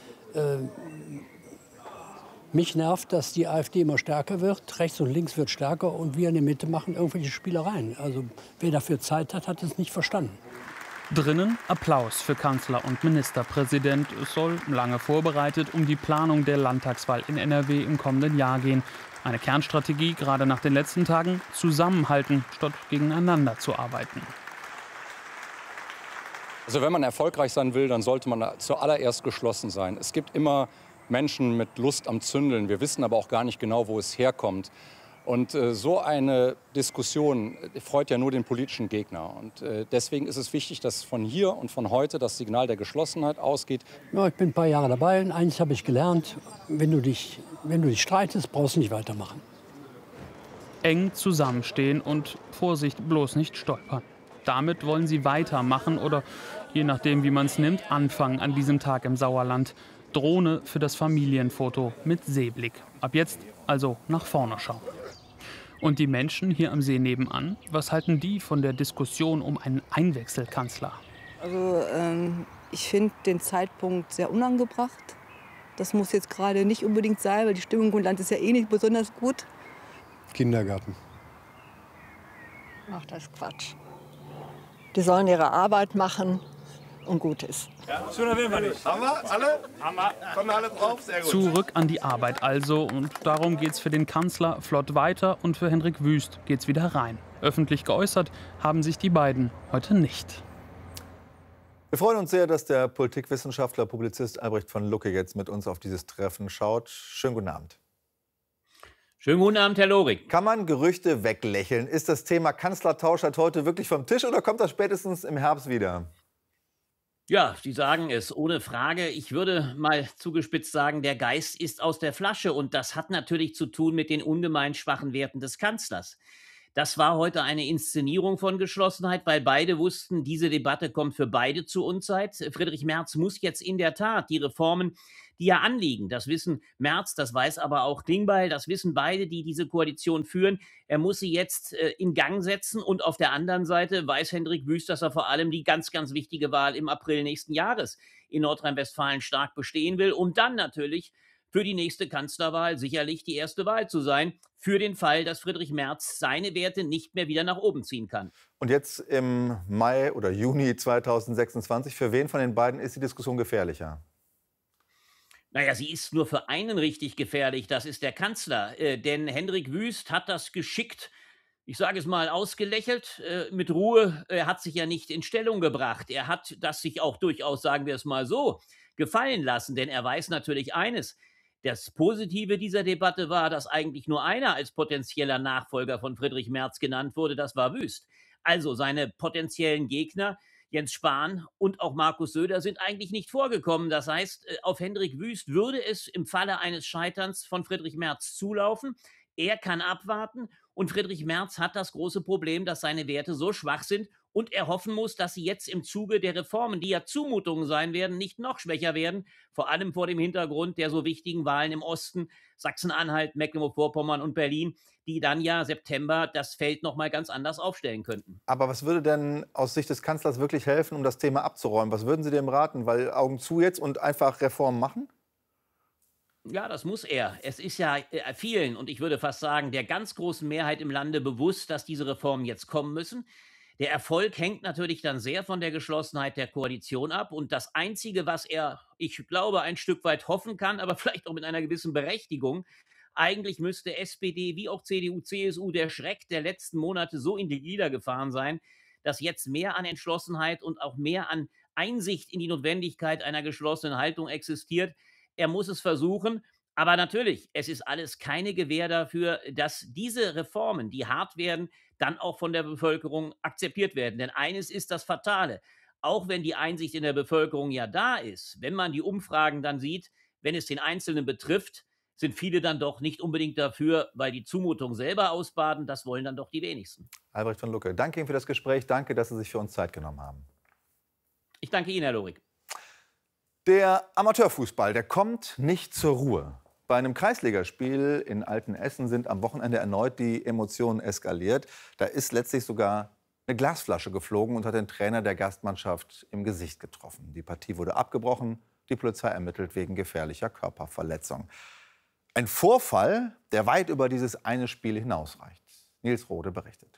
Mich nervt, dass die AfD immer stärker wird, rechts und links wird stärker und wir in der Mitte machen irgendwelche Spielereien. Also wer dafür Zeit hat, hat es nicht verstanden. Drinnen Applaus für Kanzler und Ministerpräsident. Es soll, lange vorbereitet, um die Planung der Landtagswahl in NRW im kommenden Jahr gehen. Eine Kernstrategie, gerade nach den letzten Tagen, zusammenhalten, statt gegeneinander zu arbeiten. Also wenn man erfolgreich sein will, dann sollte man zuallererst geschlossen sein. Es gibt immer Menschen mit Lust am Zündeln. Wir wissen aber auch gar nicht genau, wo es herkommt. Und so eine Diskussion freut ja nur den politischen Gegner. Und deswegen ist es wichtig, dass von hier und von heute das Signal der Geschlossenheit ausgeht. Ja, ich bin ein paar Jahre dabei und eins habe ich gelernt, wenn du dich streitest, brauchst du nicht weitermachen. Eng zusammenstehen und Vorsicht, bloß nicht stolpern. Damit wollen sie weitermachen oder, je nachdem wie man es nimmt, anfangen an diesem Tag im Sauerland. Drohne für das Familienfoto mit Seeblick. Ab jetzt also nach vorne schauen. Und die Menschen hier am See nebenan, was halten die von der Diskussion um einen Einwechselkanzler? Also ich finde den Zeitpunkt sehr unangebracht. Das muss jetzt gerade nicht unbedingt sein, weil die Stimmung im Land ist ja eh nicht besonders gut. Kindergarten. Ach, das ist Quatsch. Die sollen ihre Arbeit machen und gut ist. Ja, schöner will man nicht. Haben wir alle? Haben wir. Kommen alle drauf? Sehr gut. Zurück an die Arbeit also. Und darum geht's für den Kanzler flott weiter. Und für Hendrik Wüst geht's wieder rein. Öffentlich geäußert haben sich die beiden heute nicht. Wir freuen uns sehr, dass der Politikwissenschaftler, Publizist Albrecht von Lucke jetzt mit uns auf dieses Treffen schaut. Schönen guten Abend. Schönen guten Abend, Herr Lorik. Kann man Gerüchte weglächeln? Ist das Thema Kanzlertausch heute wirklich vom Tisch oder kommt das spätestens im Herbst wieder? Ja, Sie sagen es, ohne Frage. Ich würde mal zugespitzt sagen, der Geist ist aus der Flasche und das hat natürlich zu tun mit den ungemein schwachen Werten des Kanzlers. Das war heute eine Inszenierung von Geschlossenheit, weil beide wussten, diese Debatte kommt für beide zu Unzeit. Friedrich Merz muss jetzt in der Tat die Reformen, die ja anliegen, das wissen Merz, das weiß aber auch Klingbeil, das wissen beide, die diese Koalition führen. Er muss sie jetzt in Gang setzen und auf der anderen Seite weiß Hendrik Wüst, dass er vor allem die ganz, ganz wichtige Wahl im April nächsten Jahres in Nordrhein-Westfalen stark bestehen will, um dann natürlich für die nächste Kanzlerwahl sicherlich die erste Wahl zu sein, für den Fall, dass Friedrich Merz seine Werte nicht mehr wieder nach oben ziehen kann. Und jetzt im Mai oder Juni 2026, für wen von den beiden ist die Diskussion gefährlicher? Naja, sie ist nur für einen richtig gefährlich, das ist der Kanzler. Denn Hendrik Wüst hat das geschickt, ich sage es mal, ausgelächelt, mit Ruhe. Er hat sich ja nicht in Stellung gebracht. Er hat das sich auch durchaus, sagen wir es mal so, gefallen lassen. Denn er weiß natürlich eines: Das Positive dieser Debatte war, dass eigentlich nur einer als potenzieller Nachfolger von Friedrich Merz genannt wurde, das war Wüst. Also seine potenziellen Gegner, Jens Spahn und auch Markus Söder, sind eigentlich nicht vorgekommen. Das heißt, auf Hendrik Wüst würde es im Falle eines Scheiterns von Friedrich Merz zulaufen. Er kann abwarten und Friedrich Merz hat das große Problem, dass seine Werte so schwach sind und er hoffen muss, dass sie jetzt im Zuge der Reformen, die ja Zumutungen sein werden, nicht noch schwächer werden, vor allem vor dem Hintergrund der so wichtigen Wahlen im Osten, Sachsen-Anhalt, Mecklenburg-Vorpommern und Berlin, die dann ja September das Feld noch mal ganz anders aufstellen könnten. Aber was würde denn aus Sicht des Kanzlers wirklich helfen, um das Thema abzuräumen? Was würden Sie dem raten? Weil Augen zu jetzt und einfach Reformen machen? Ja, das muss er. Es ist ja vielen, und ich würde fast sagen, der ganz großen Mehrheit im Lande bewusst, dass diese Reformen jetzt kommen müssen. Der Erfolg hängt natürlich dann sehr von der Geschlossenheit der Koalition ab. Und das Einzige, was er, ich glaube, ein Stück weit hoffen kann, aber vielleicht auch mit einer gewissen Berechtigung, eigentlich müsste SPD wie auch CDU, CSU der Schreck der letzten Monate so in die Glieder gefahren sein, dass jetzt mehr an Entschlossenheit und auch mehr an Einsicht in die Notwendigkeit einer geschlossenen Haltung existiert. Er muss es versuchen. Aber natürlich, es ist alles keine Gewähr dafür, dass diese Reformen, die hart werden, dann auch von der Bevölkerung akzeptiert werden. Denn eines ist das Fatale: Auch wenn die Einsicht in der Bevölkerung ja da ist, wenn man die Umfragen dann sieht, wenn es den Einzelnen betrifft, sind viele dann doch nicht unbedingt dafür, weil die Zumutung selber ausbaden, das wollen dann doch die wenigsten. Albrecht von Lucke, danke Ihnen für das Gespräch. Danke, dass Sie sich für uns Zeit genommen haben. Ich danke Ihnen, Herr Lohrig. Der Amateurfußball, der kommt nicht zur Ruhe. Bei einem Kreisligaspiel in Altenessen sind am Wochenende erneut die Emotionen eskaliert. Da ist letztlich sogar eine Glasflasche geflogen und hat den Trainer der Gastmannschaft im Gesicht getroffen. Die Partie wurde abgebrochen. Die Polizei ermittelt wegen gefährlicher Körperverletzung. Ein Vorfall, der weit über dieses eine Spiel hinausreicht. Nils Rode berichtet.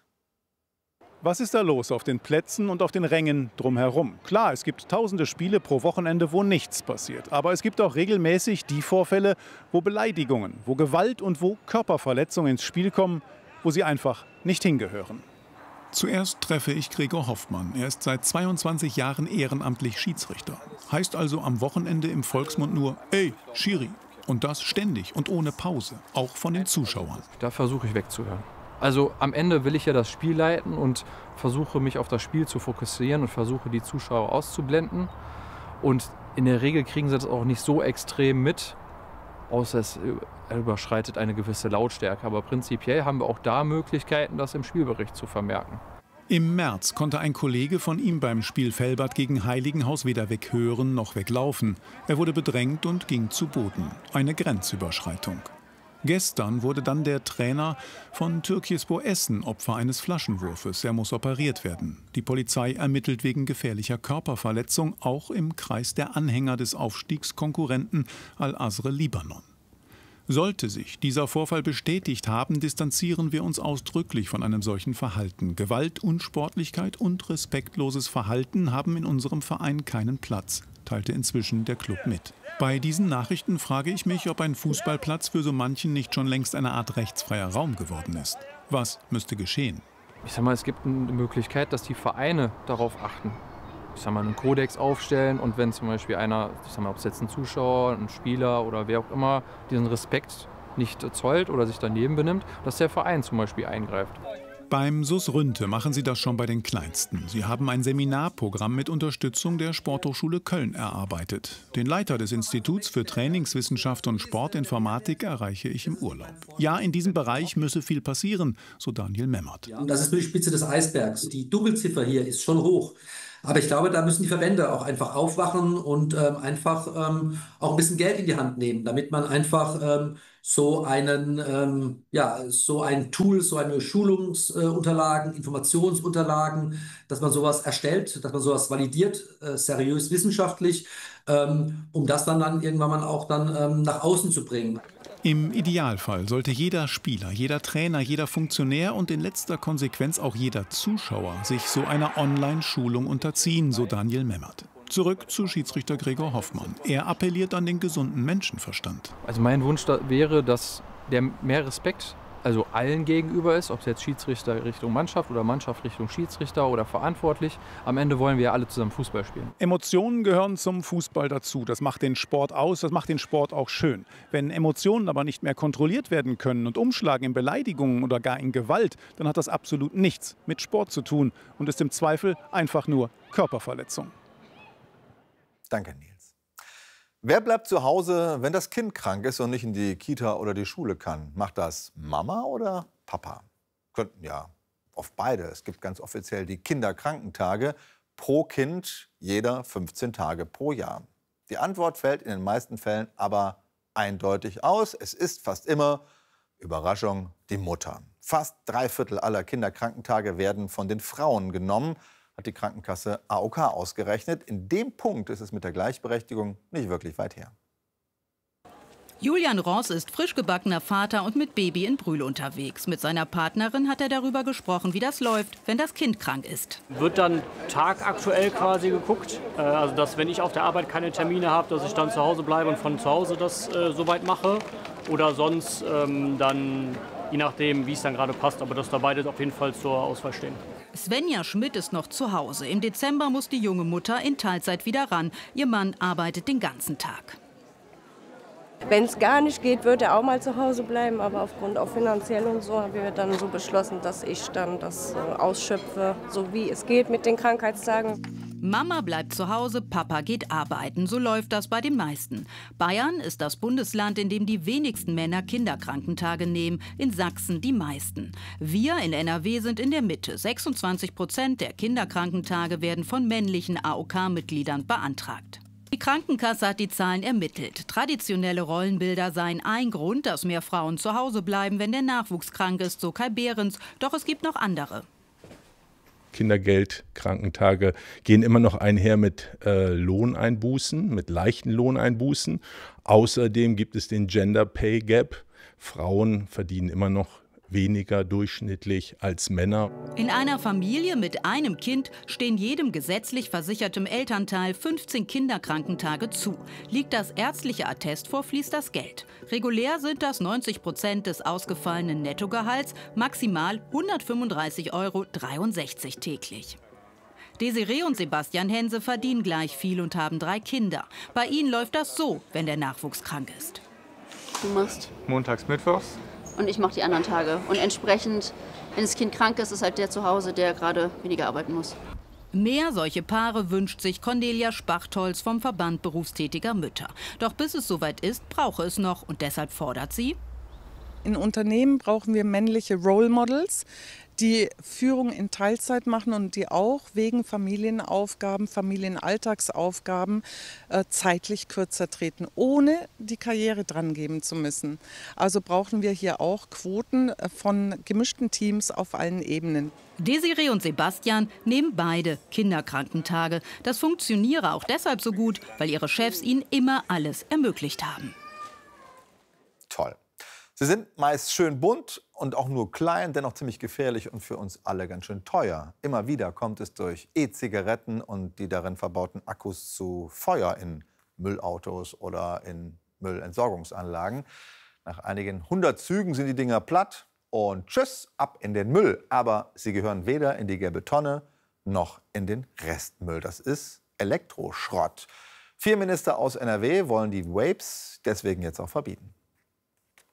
Was ist da los auf den Plätzen und auf den Rängen drumherum? Klar, es gibt tausende Spiele pro Wochenende, wo nichts passiert. Aber es gibt auch regelmäßig die Vorfälle, wo Beleidigungen, wo Gewalt und wo Körperverletzungen ins Spiel kommen, wo sie einfach nicht hingehören. Zuerst treffe ich Gregor Hoffmann. Er ist seit 22 Jahren ehrenamtlich Schiedsrichter. Heißt also am Wochenende im Volksmund nur "Ey, Schiri". Und das ständig und ohne Pause, auch von den Zuschauern. Da versuche ich wegzuhören. Also am Ende will ich ja das Spiel leiten und versuche mich auf das Spiel zu fokussieren und versuche die Zuschauer auszublenden. Und in der Regel kriegen sie das auch nicht so extrem mit, außer es überschreitet eine gewisse Lautstärke. Aber prinzipiell haben wir auch da Möglichkeiten, das im Spielbericht zu vermerken. Im März konnte ein Kollege von ihm beim Spiel Velbert gegen Heiligenhaus weder weghören noch weglaufen. Er wurde bedrängt und ging zu Boden. Eine Grenzüberschreitung. Gestern wurde dann der Trainer von Türkispor Essen Opfer eines Flaschenwurfes. Er muss operiert werden. Die Polizei ermittelt wegen gefährlicher Körperverletzung, auch im Kreis der Anhänger des Aufstiegskonkurrenten Al-Azre Libanon. Sollte sich dieser Vorfall bestätigt haben, distanzieren wir uns ausdrücklich von einem solchen Verhalten. Gewalt, Unsportlichkeit und respektloses Verhalten haben in unserem Verein keinen Platz, teilte inzwischen der Club mit. Bei diesen Nachrichten frage ich mich, ob ein Fußballplatz für so manchen nicht schon längst eine Art rechtsfreier Raum geworden ist. Was müsste geschehen? Ich sag mal, es gibt eine Möglichkeit, dass die Vereine darauf achten. Ich sag mal, einen Kodex aufstellen und wenn zum Beispiel einer, ich sag mal, ob es jetzt ein Zuschauer, ein Spieler oder wer auch immer, diesen Respekt nicht zollt oder sich daneben benimmt, dass der Verein zum Beispiel eingreift. Beim SUS Rünte machen sie das schon bei den Kleinsten. Sie haben ein Seminarprogramm mit Unterstützung der Sporthochschule Köln erarbeitet. Den Leiter des Instituts für Trainingswissenschaft und Sportinformatik erreiche ich im Urlaub. Ja, in diesem Bereich müsse viel passieren, so Daniel Memmert. Ja, das ist nur die Spitze des Eisbergs. Die Dunkelziffer hier ist schon hoch. Aber ich glaube, da müssen die Verbände auch einfach aufwachen und auch ein bisschen Geld in die Hand nehmen, damit man einfach so ein Tool, so eine Schulungsunterlagen, Informationsunterlagen, dass man sowas erstellt, dass man sowas validiert, seriös wissenschaftlich, um das dann irgendwann mal auch nach außen zu bringen. Im Idealfall sollte jeder Spieler, jeder Trainer, jeder Funktionär und in letzter Konsequenz auch jeder Zuschauer sich so einer Online-Schulung unterziehen, so Daniel Memmert. Zurück zu Schiedsrichter Gregor Hoffmann. Er appelliert an den gesunden Menschenverstand. Also mein Wunsch wäre, dass der mehr Respekt also allen gegenüber ist, ob es jetzt Schiedsrichter Richtung Mannschaft oder Mannschaft Richtung Schiedsrichter oder verantwortlich. Am Ende wollen wir ja alle zusammen Fußball spielen. Emotionen gehören zum Fußball dazu. Das macht den Sport aus, das macht den Sport auch schön. Wenn Emotionen aber nicht mehr kontrolliert werden können und umschlagen in Beleidigungen oder gar in Gewalt, dann hat das absolut nichts mit Sport zu tun und ist im Zweifel einfach nur Körperverletzung. Danke, Nils. Wer bleibt zu Hause, wenn das Kind krank ist und nicht in die Kita oder die Schule kann? Macht das Mama oder Papa? Könnten ja oft beide. Es gibt ganz offiziell die Kinderkrankentage. Pro Kind jeder 15 Tage pro Jahr. Die Antwort fällt in den meisten Fällen aber eindeutig aus. Es ist fast immer, Überraschung, die Mutter. Fast 3/4 aller Kinderkrankentage werden von den Frauen genommen, hat die Krankenkasse AOK ausgerechnet. In dem Punkt ist es mit der Gleichberechtigung nicht wirklich weit her. Julian Ross ist frisch gebackener Vater und mit Baby in Brühl unterwegs. Mit seiner Partnerin hat er darüber gesprochen, wie das läuft, wenn das Kind krank ist. Wird dann tagaktuell quasi geguckt, also dass wenn ich auf der Arbeit keine Termine habe, dass ich dann zu Hause bleibe und von zu Hause das soweit mache. Oder sonst dann, je nachdem, wie es dann gerade passt, aber dass da beide auf jeden Fall zur Auswahl stehen. Svenja Schmidt ist noch zu Hause. Im Dezember muss die junge Mutter in Teilzeit wieder ran. Ihr Mann arbeitet den ganzen Tag. Wenn es gar nicht geht, würde er auch mal zu Hause bleiben. Aber aufgrund auch finanziell und so haben wir dann so beschlossen, dass ich dann das ausschöpfe, so wie es geht mit den Krankheitstagen. Mama bleibt zu Hause, Papa geht arbeiten. So läuft das bei den meisten. Bayern ist das Bundesland, in dem die wenigsten Männer Kinderkrankentage nehmen. In Sachsen die meisten. Wir in NRW sind in der Mitte. 26% der Kinderkrankentage werden von männlichen AOK-Mitgliedern beantragt. Die Krankenkasse hat die Zahlen ermittelt. Traditionelle Rollenbilder seien ein Grund, dass mehr Frauen zu Hause bleiben, wenn der Nachwuchs krank ist, so Kai Behrens. Doch es gibt noch andere. Kindergeld, Krankentage gehen immer noch einher mit Lohneinbußen, mit leichten Lohneinbußen. Außerdem gibt es den Gender Pay Gap. Frauen verdienen immer noch weniger durchschnittlich als Männer. In einer Familie mit einem Kind stehen jedem gesetzlich versichertem Elternteil 15 Kinderkrankentage zu. Liegt das ärztliche Attest vor, fließt das Geld. Regulär sind das 90% des ausgefallenen Nettogehalts, maximal 135,63 € täglich. Desiree und Sebastian Hense verdienen gleich viel und haben 3 Kinder. Bei ihnen läuft das so, wenn der Nachwuchs krank ist. Du machst montags, mittwochs. Und ich mache die anderen Tage. Und entsprechend, wenn das Kind krank ist, ist halt der zu Hause, der gerade weniger arbeiten muss. Mehr solche Paare wünscht sich Cornelia Spachtholz vom Verband berufstätiger Mütter. Doch bis es soweit ist, brauche es noch. Und deshalb fordert sie: In Unternehmen brauchen wir männliche Role Models, die Führung in Teilzeit machen und die auch wegen Familienaufgaben, Familienalltagsaufgaben zeitlich kürzer treten, ohne die Karriere drangeben zu müssen. Also brauchen wir hier auch Quoten von gemischten Teams auf allen Ebenen. Desiree und Sebastian nehmen beide Kinderkrankentage. Das funktioniere auch deshalb so gut, weil ihre Chefs ihnen immer alles ermöglicht haben. Toll. Sie sind meist schön bunt und auch nur klein, dennoch ziemlich gefährlich und für uns alle ganz schön teuer. Immer wieder kommt es durch E-Zigaretten und die darin verbauten Akkus zu Feuer in Müllautos oder in Müllentsorgungsanlagen. Nach einigen 100 Zügen sind die Dinger platt und tschüss, ab in den Müll. Aber sie gehören weder in die gelbe Tonne noch in den Restmüll. Das ist Elektroschrott. 4 Minister aus NRW wollen die Vapes deswegen jetzt auch verbieten.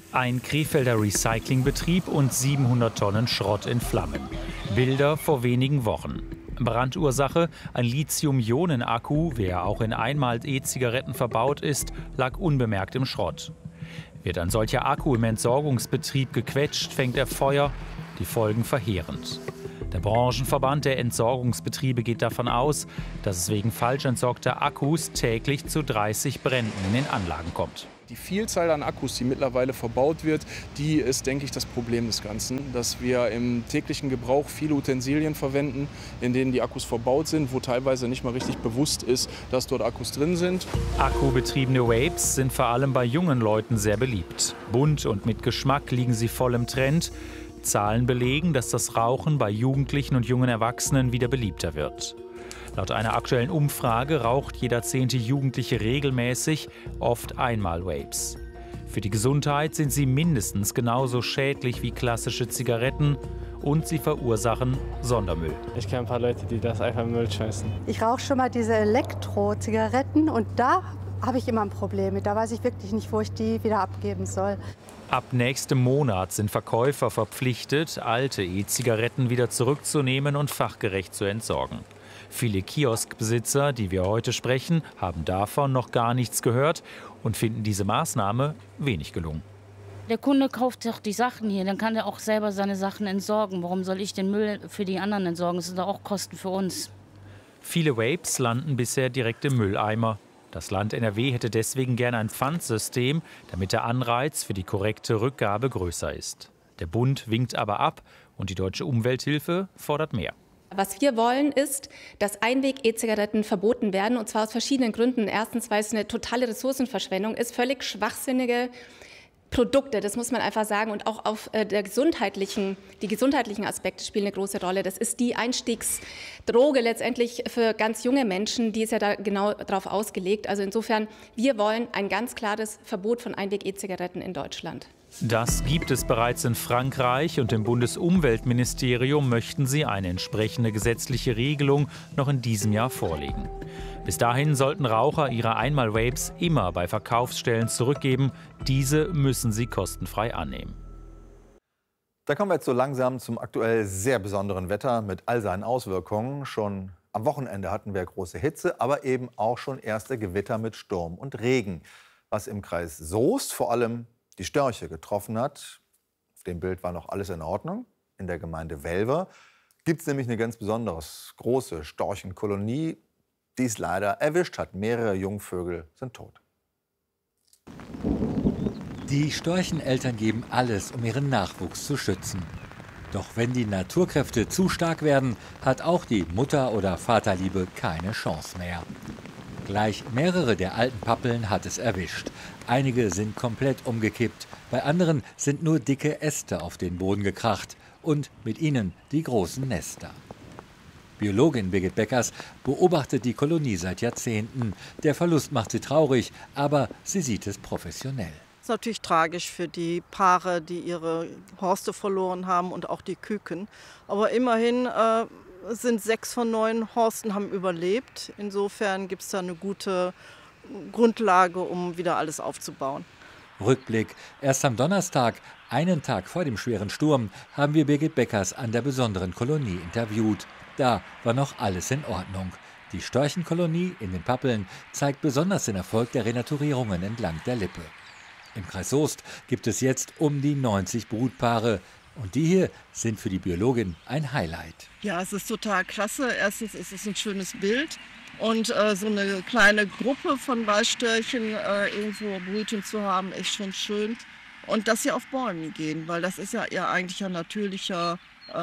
Ein Krefelder Recyclingbetrieb und 700 Tonnen Schrott in Flammen. Bilder vor wenigen Wochen. Brandursache: ein Lithium-Ionen-Akku, der auch in Einmal-E-Zigaretten verbaut ist, lag unbemerkt im Schrott. Wird ein solcher Akku im Entsorgungsbetrieb gequetscht, fängt er Feuer. Die Folgen verheerend. Der Branchenverband der Entsorgungsbetriebe geht davon aus, dass es wegen falsch entsorgter Akkus täglich zu 30 Bränden in den Anlagen kommt. Die Vielzahl an Akkus, die mittlerweile verbaut wird, die ist, denke ich, das Problem des Ganzen. Dass wir im täglichen Gebrauch viele Utensilien verwenden, in denen die Akkus verbaut sind, wo teilweise nicht mal richtig bewusst ist, dass dort Akkus drin sind. Akkubetriebene Vapes sind vor allem bei jungen Leuten sehr beliebt. Bunt und mit Geschmack liegen sie voll im Trend. Zahlen belegen, dass das Rauchen bei Jugendlichen und jungen Erwachsenen wieder beliebter wird. Laut einer aktuellen Umfrage raucht jeder 10. Jugendliche regelmäßig, oft Einmal-Vapes. Für die Gesundheit sind sie mindestens genauso schädlich wie klassische Zigaretten und sie verursachen Sondermüll. Ich kenne ein paar Leute, die das einfach in Müll schmeißen. Ich rauche schon mal diese Elektro-Zigaretten und da habe ich immer ein Problem mit. Da weiß ich wirklich nicht, wo ich die wieder abgeben soll. Ab nächstem Monat sind Verkäufer verpflichtet, alte E-Zigaretten wieder zurückzunehmen und fachgerecht zu entsorgen. Viele Kioskbesitzer, die wir heute sprechen, haben davon noch gar nichts gehört und finden diese Maßnahme wenig gelungen. Der Kunde kauft doch die Sachen hier, dann kann er auch selber seine Sachen entsorgen. Warum soll ich den Müll für die anderen entsorgen? Das sind doch auch Kosten für uns. Viele Vapes landen bisher direkt im Mülleimer. Das Land NRW hätte deswegen gerne ein Pfandsystem, damit der Anreiz für die korrekte Rückgabe größer ist. Der Bund winkt aber ab und die Deutsche Umwelthilfe fordert mehr. Was wir wollen, ist, dass Einweg-E-Zigaretten verboten werden, und zwar aus verschiedenen Gründen. Erstens, weil es eine totale Ressourcenverschwendung ist, völlig schwachsinnige Produkte, das muss man einfach sagen, und auch auf die gesundheitlichen Aspekte spielen eine große Rolle. Das ist die Einstiegsdroge letztendlich für ganz junge Menschen, die ist ja da genau darauf ausgelegt. Also insofern, wir wollen ein ganz klares Verbot von Einweg-E-Zigaretten in Deutschland. Das gibt es bereits in Frankreich und im Bundesumweltministerium möchten sie eine entsprechende gesetzliche Regelung noch in diesem Jahr vorlegen. Bis dahin sollten Raucher ihre Einmal-Vapes immer bei Verkaufsstellen zurückgeben. Diese müssen sie kostenfrei annehmen. Da kommen wir jetzt so langsam zum aktuell sehr besonderen Wetter mit all seinen Auswirkungen. Schon am Wochenende hatten wir große Hitze, aber eben auch schon erste Gewitter mit Sturm und Regen. Was im Kreis Soest vor allem die Störche getroffen hat. Auf dem Bild war noch alles in Ordnung. In der Gemeinde Welver gibt es nämlich eine ganz besonders große Storchenkolonie, die es leider erwischt hat. Mehrere Jungvögel sind tot. Die Storcheneltern geben alles, um ihren Nachwuchs zu schützen. Doch wenn die Naturkräfte zu stark werden, hat auch die Mutter- oder Vaterliebe keine Chance mehr. Gleich mehrere der alten Pappeln hat es erwischt. Einige sind komplett umgekippt, bei anderen sind nur dicke Äste auf den Boden gekracht und mit ihnen die großen Nester. Biologin Birgit Beckers beobachtet die Kolonie seit Jahrzehnten. Der Verlust macht sie traurig, aber sie sieht es professionell. Es ist natürlich tragisch für die Paare, die ihre Horste verloren haben und auch die Küken. Aber immerhin sind 6 von 9 Horsten haben überlebt. Insofern gibt es da eine gute Grundlage, um wieder alles aufzubauen. Rückblick. Erst am Donnerstag, einen Tag vor dem schweren Sturm, haben wir Birgit Beckers an der besonderen Kolonie interviewt. Da war noch alles in Ordnung. Die Storchenkolonie in den Pappeln zeigt besonders den Erfolg der Renaturierungen entlang der Lippe. Im Kreis Soest gibt es jetzt um die 90 Brutpaare. Und die hier sind für die Biologin ein Highlight. Ja, es ist total klasse. Erstens ist es ein schönes Bild. Und so eine kleine Gruppe von Weißstörchen irgendwo brüten zu haben, ist schon schön. Und dass sie auf Bäumen gehen, weil das ist ja ihr eigentlicher natürlicher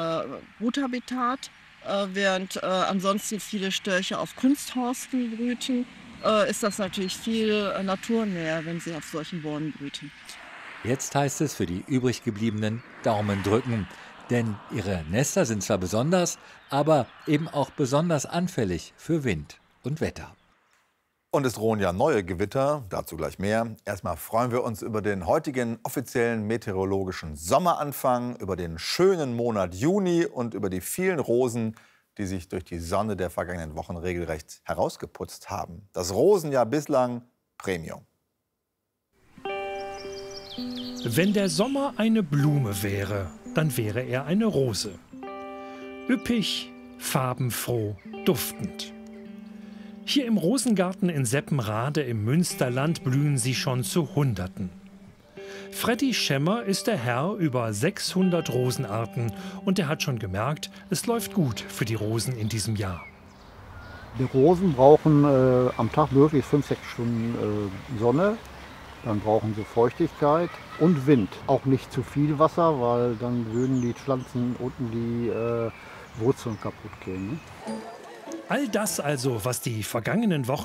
Bruthabitat. Während ansonsten viele Störche auf Kunsthorsten brüten, ist das natürlich viel naturnäher, wenn sie auf solchen Bäumen brüten. Jetzt heißt es für die übrig gebliebenen Daumen drücken. Denn ihre Nester sind zwar besonders, aber eben auch besonders anfällig für Wind und Wetter. Und es drohen ja neue Gewitter, dazu gleich mehr. Erstmal freuen wir uns über den heutigen offiziellen meteorologischen Sommeranfang, über den schönen Monat Juni und über die vielen Rosen, die sich durch die Sonne der vergangenen Wochen regelrecht herausgeputzt haben. Das Rosenjahr bislang Premium. Wenn der Sommer eine Blume wäre, dann wäre er eine Rose. Üppig, farbenfroh, duftend. Hier im Rosengarten in Seppenrade im Münsterland blühen sie schon zu Hunderten. Freddy Schemmer ist der Herr über 600 Rosenarten und er hat schon gemerkt, es läuft gut für die Rosen in diesem Jahr. Die Rosen brauchen am Tag möglichst 5-6 Stunden Sonne. Dann brauchen sie Feuchtigkeit und Wind. Auch nicht zu viel Wasser, weil dann würden die Pflanzen unten die Wurzeln kaputt gehen. Ne? All das also, was die vergangenen Wochen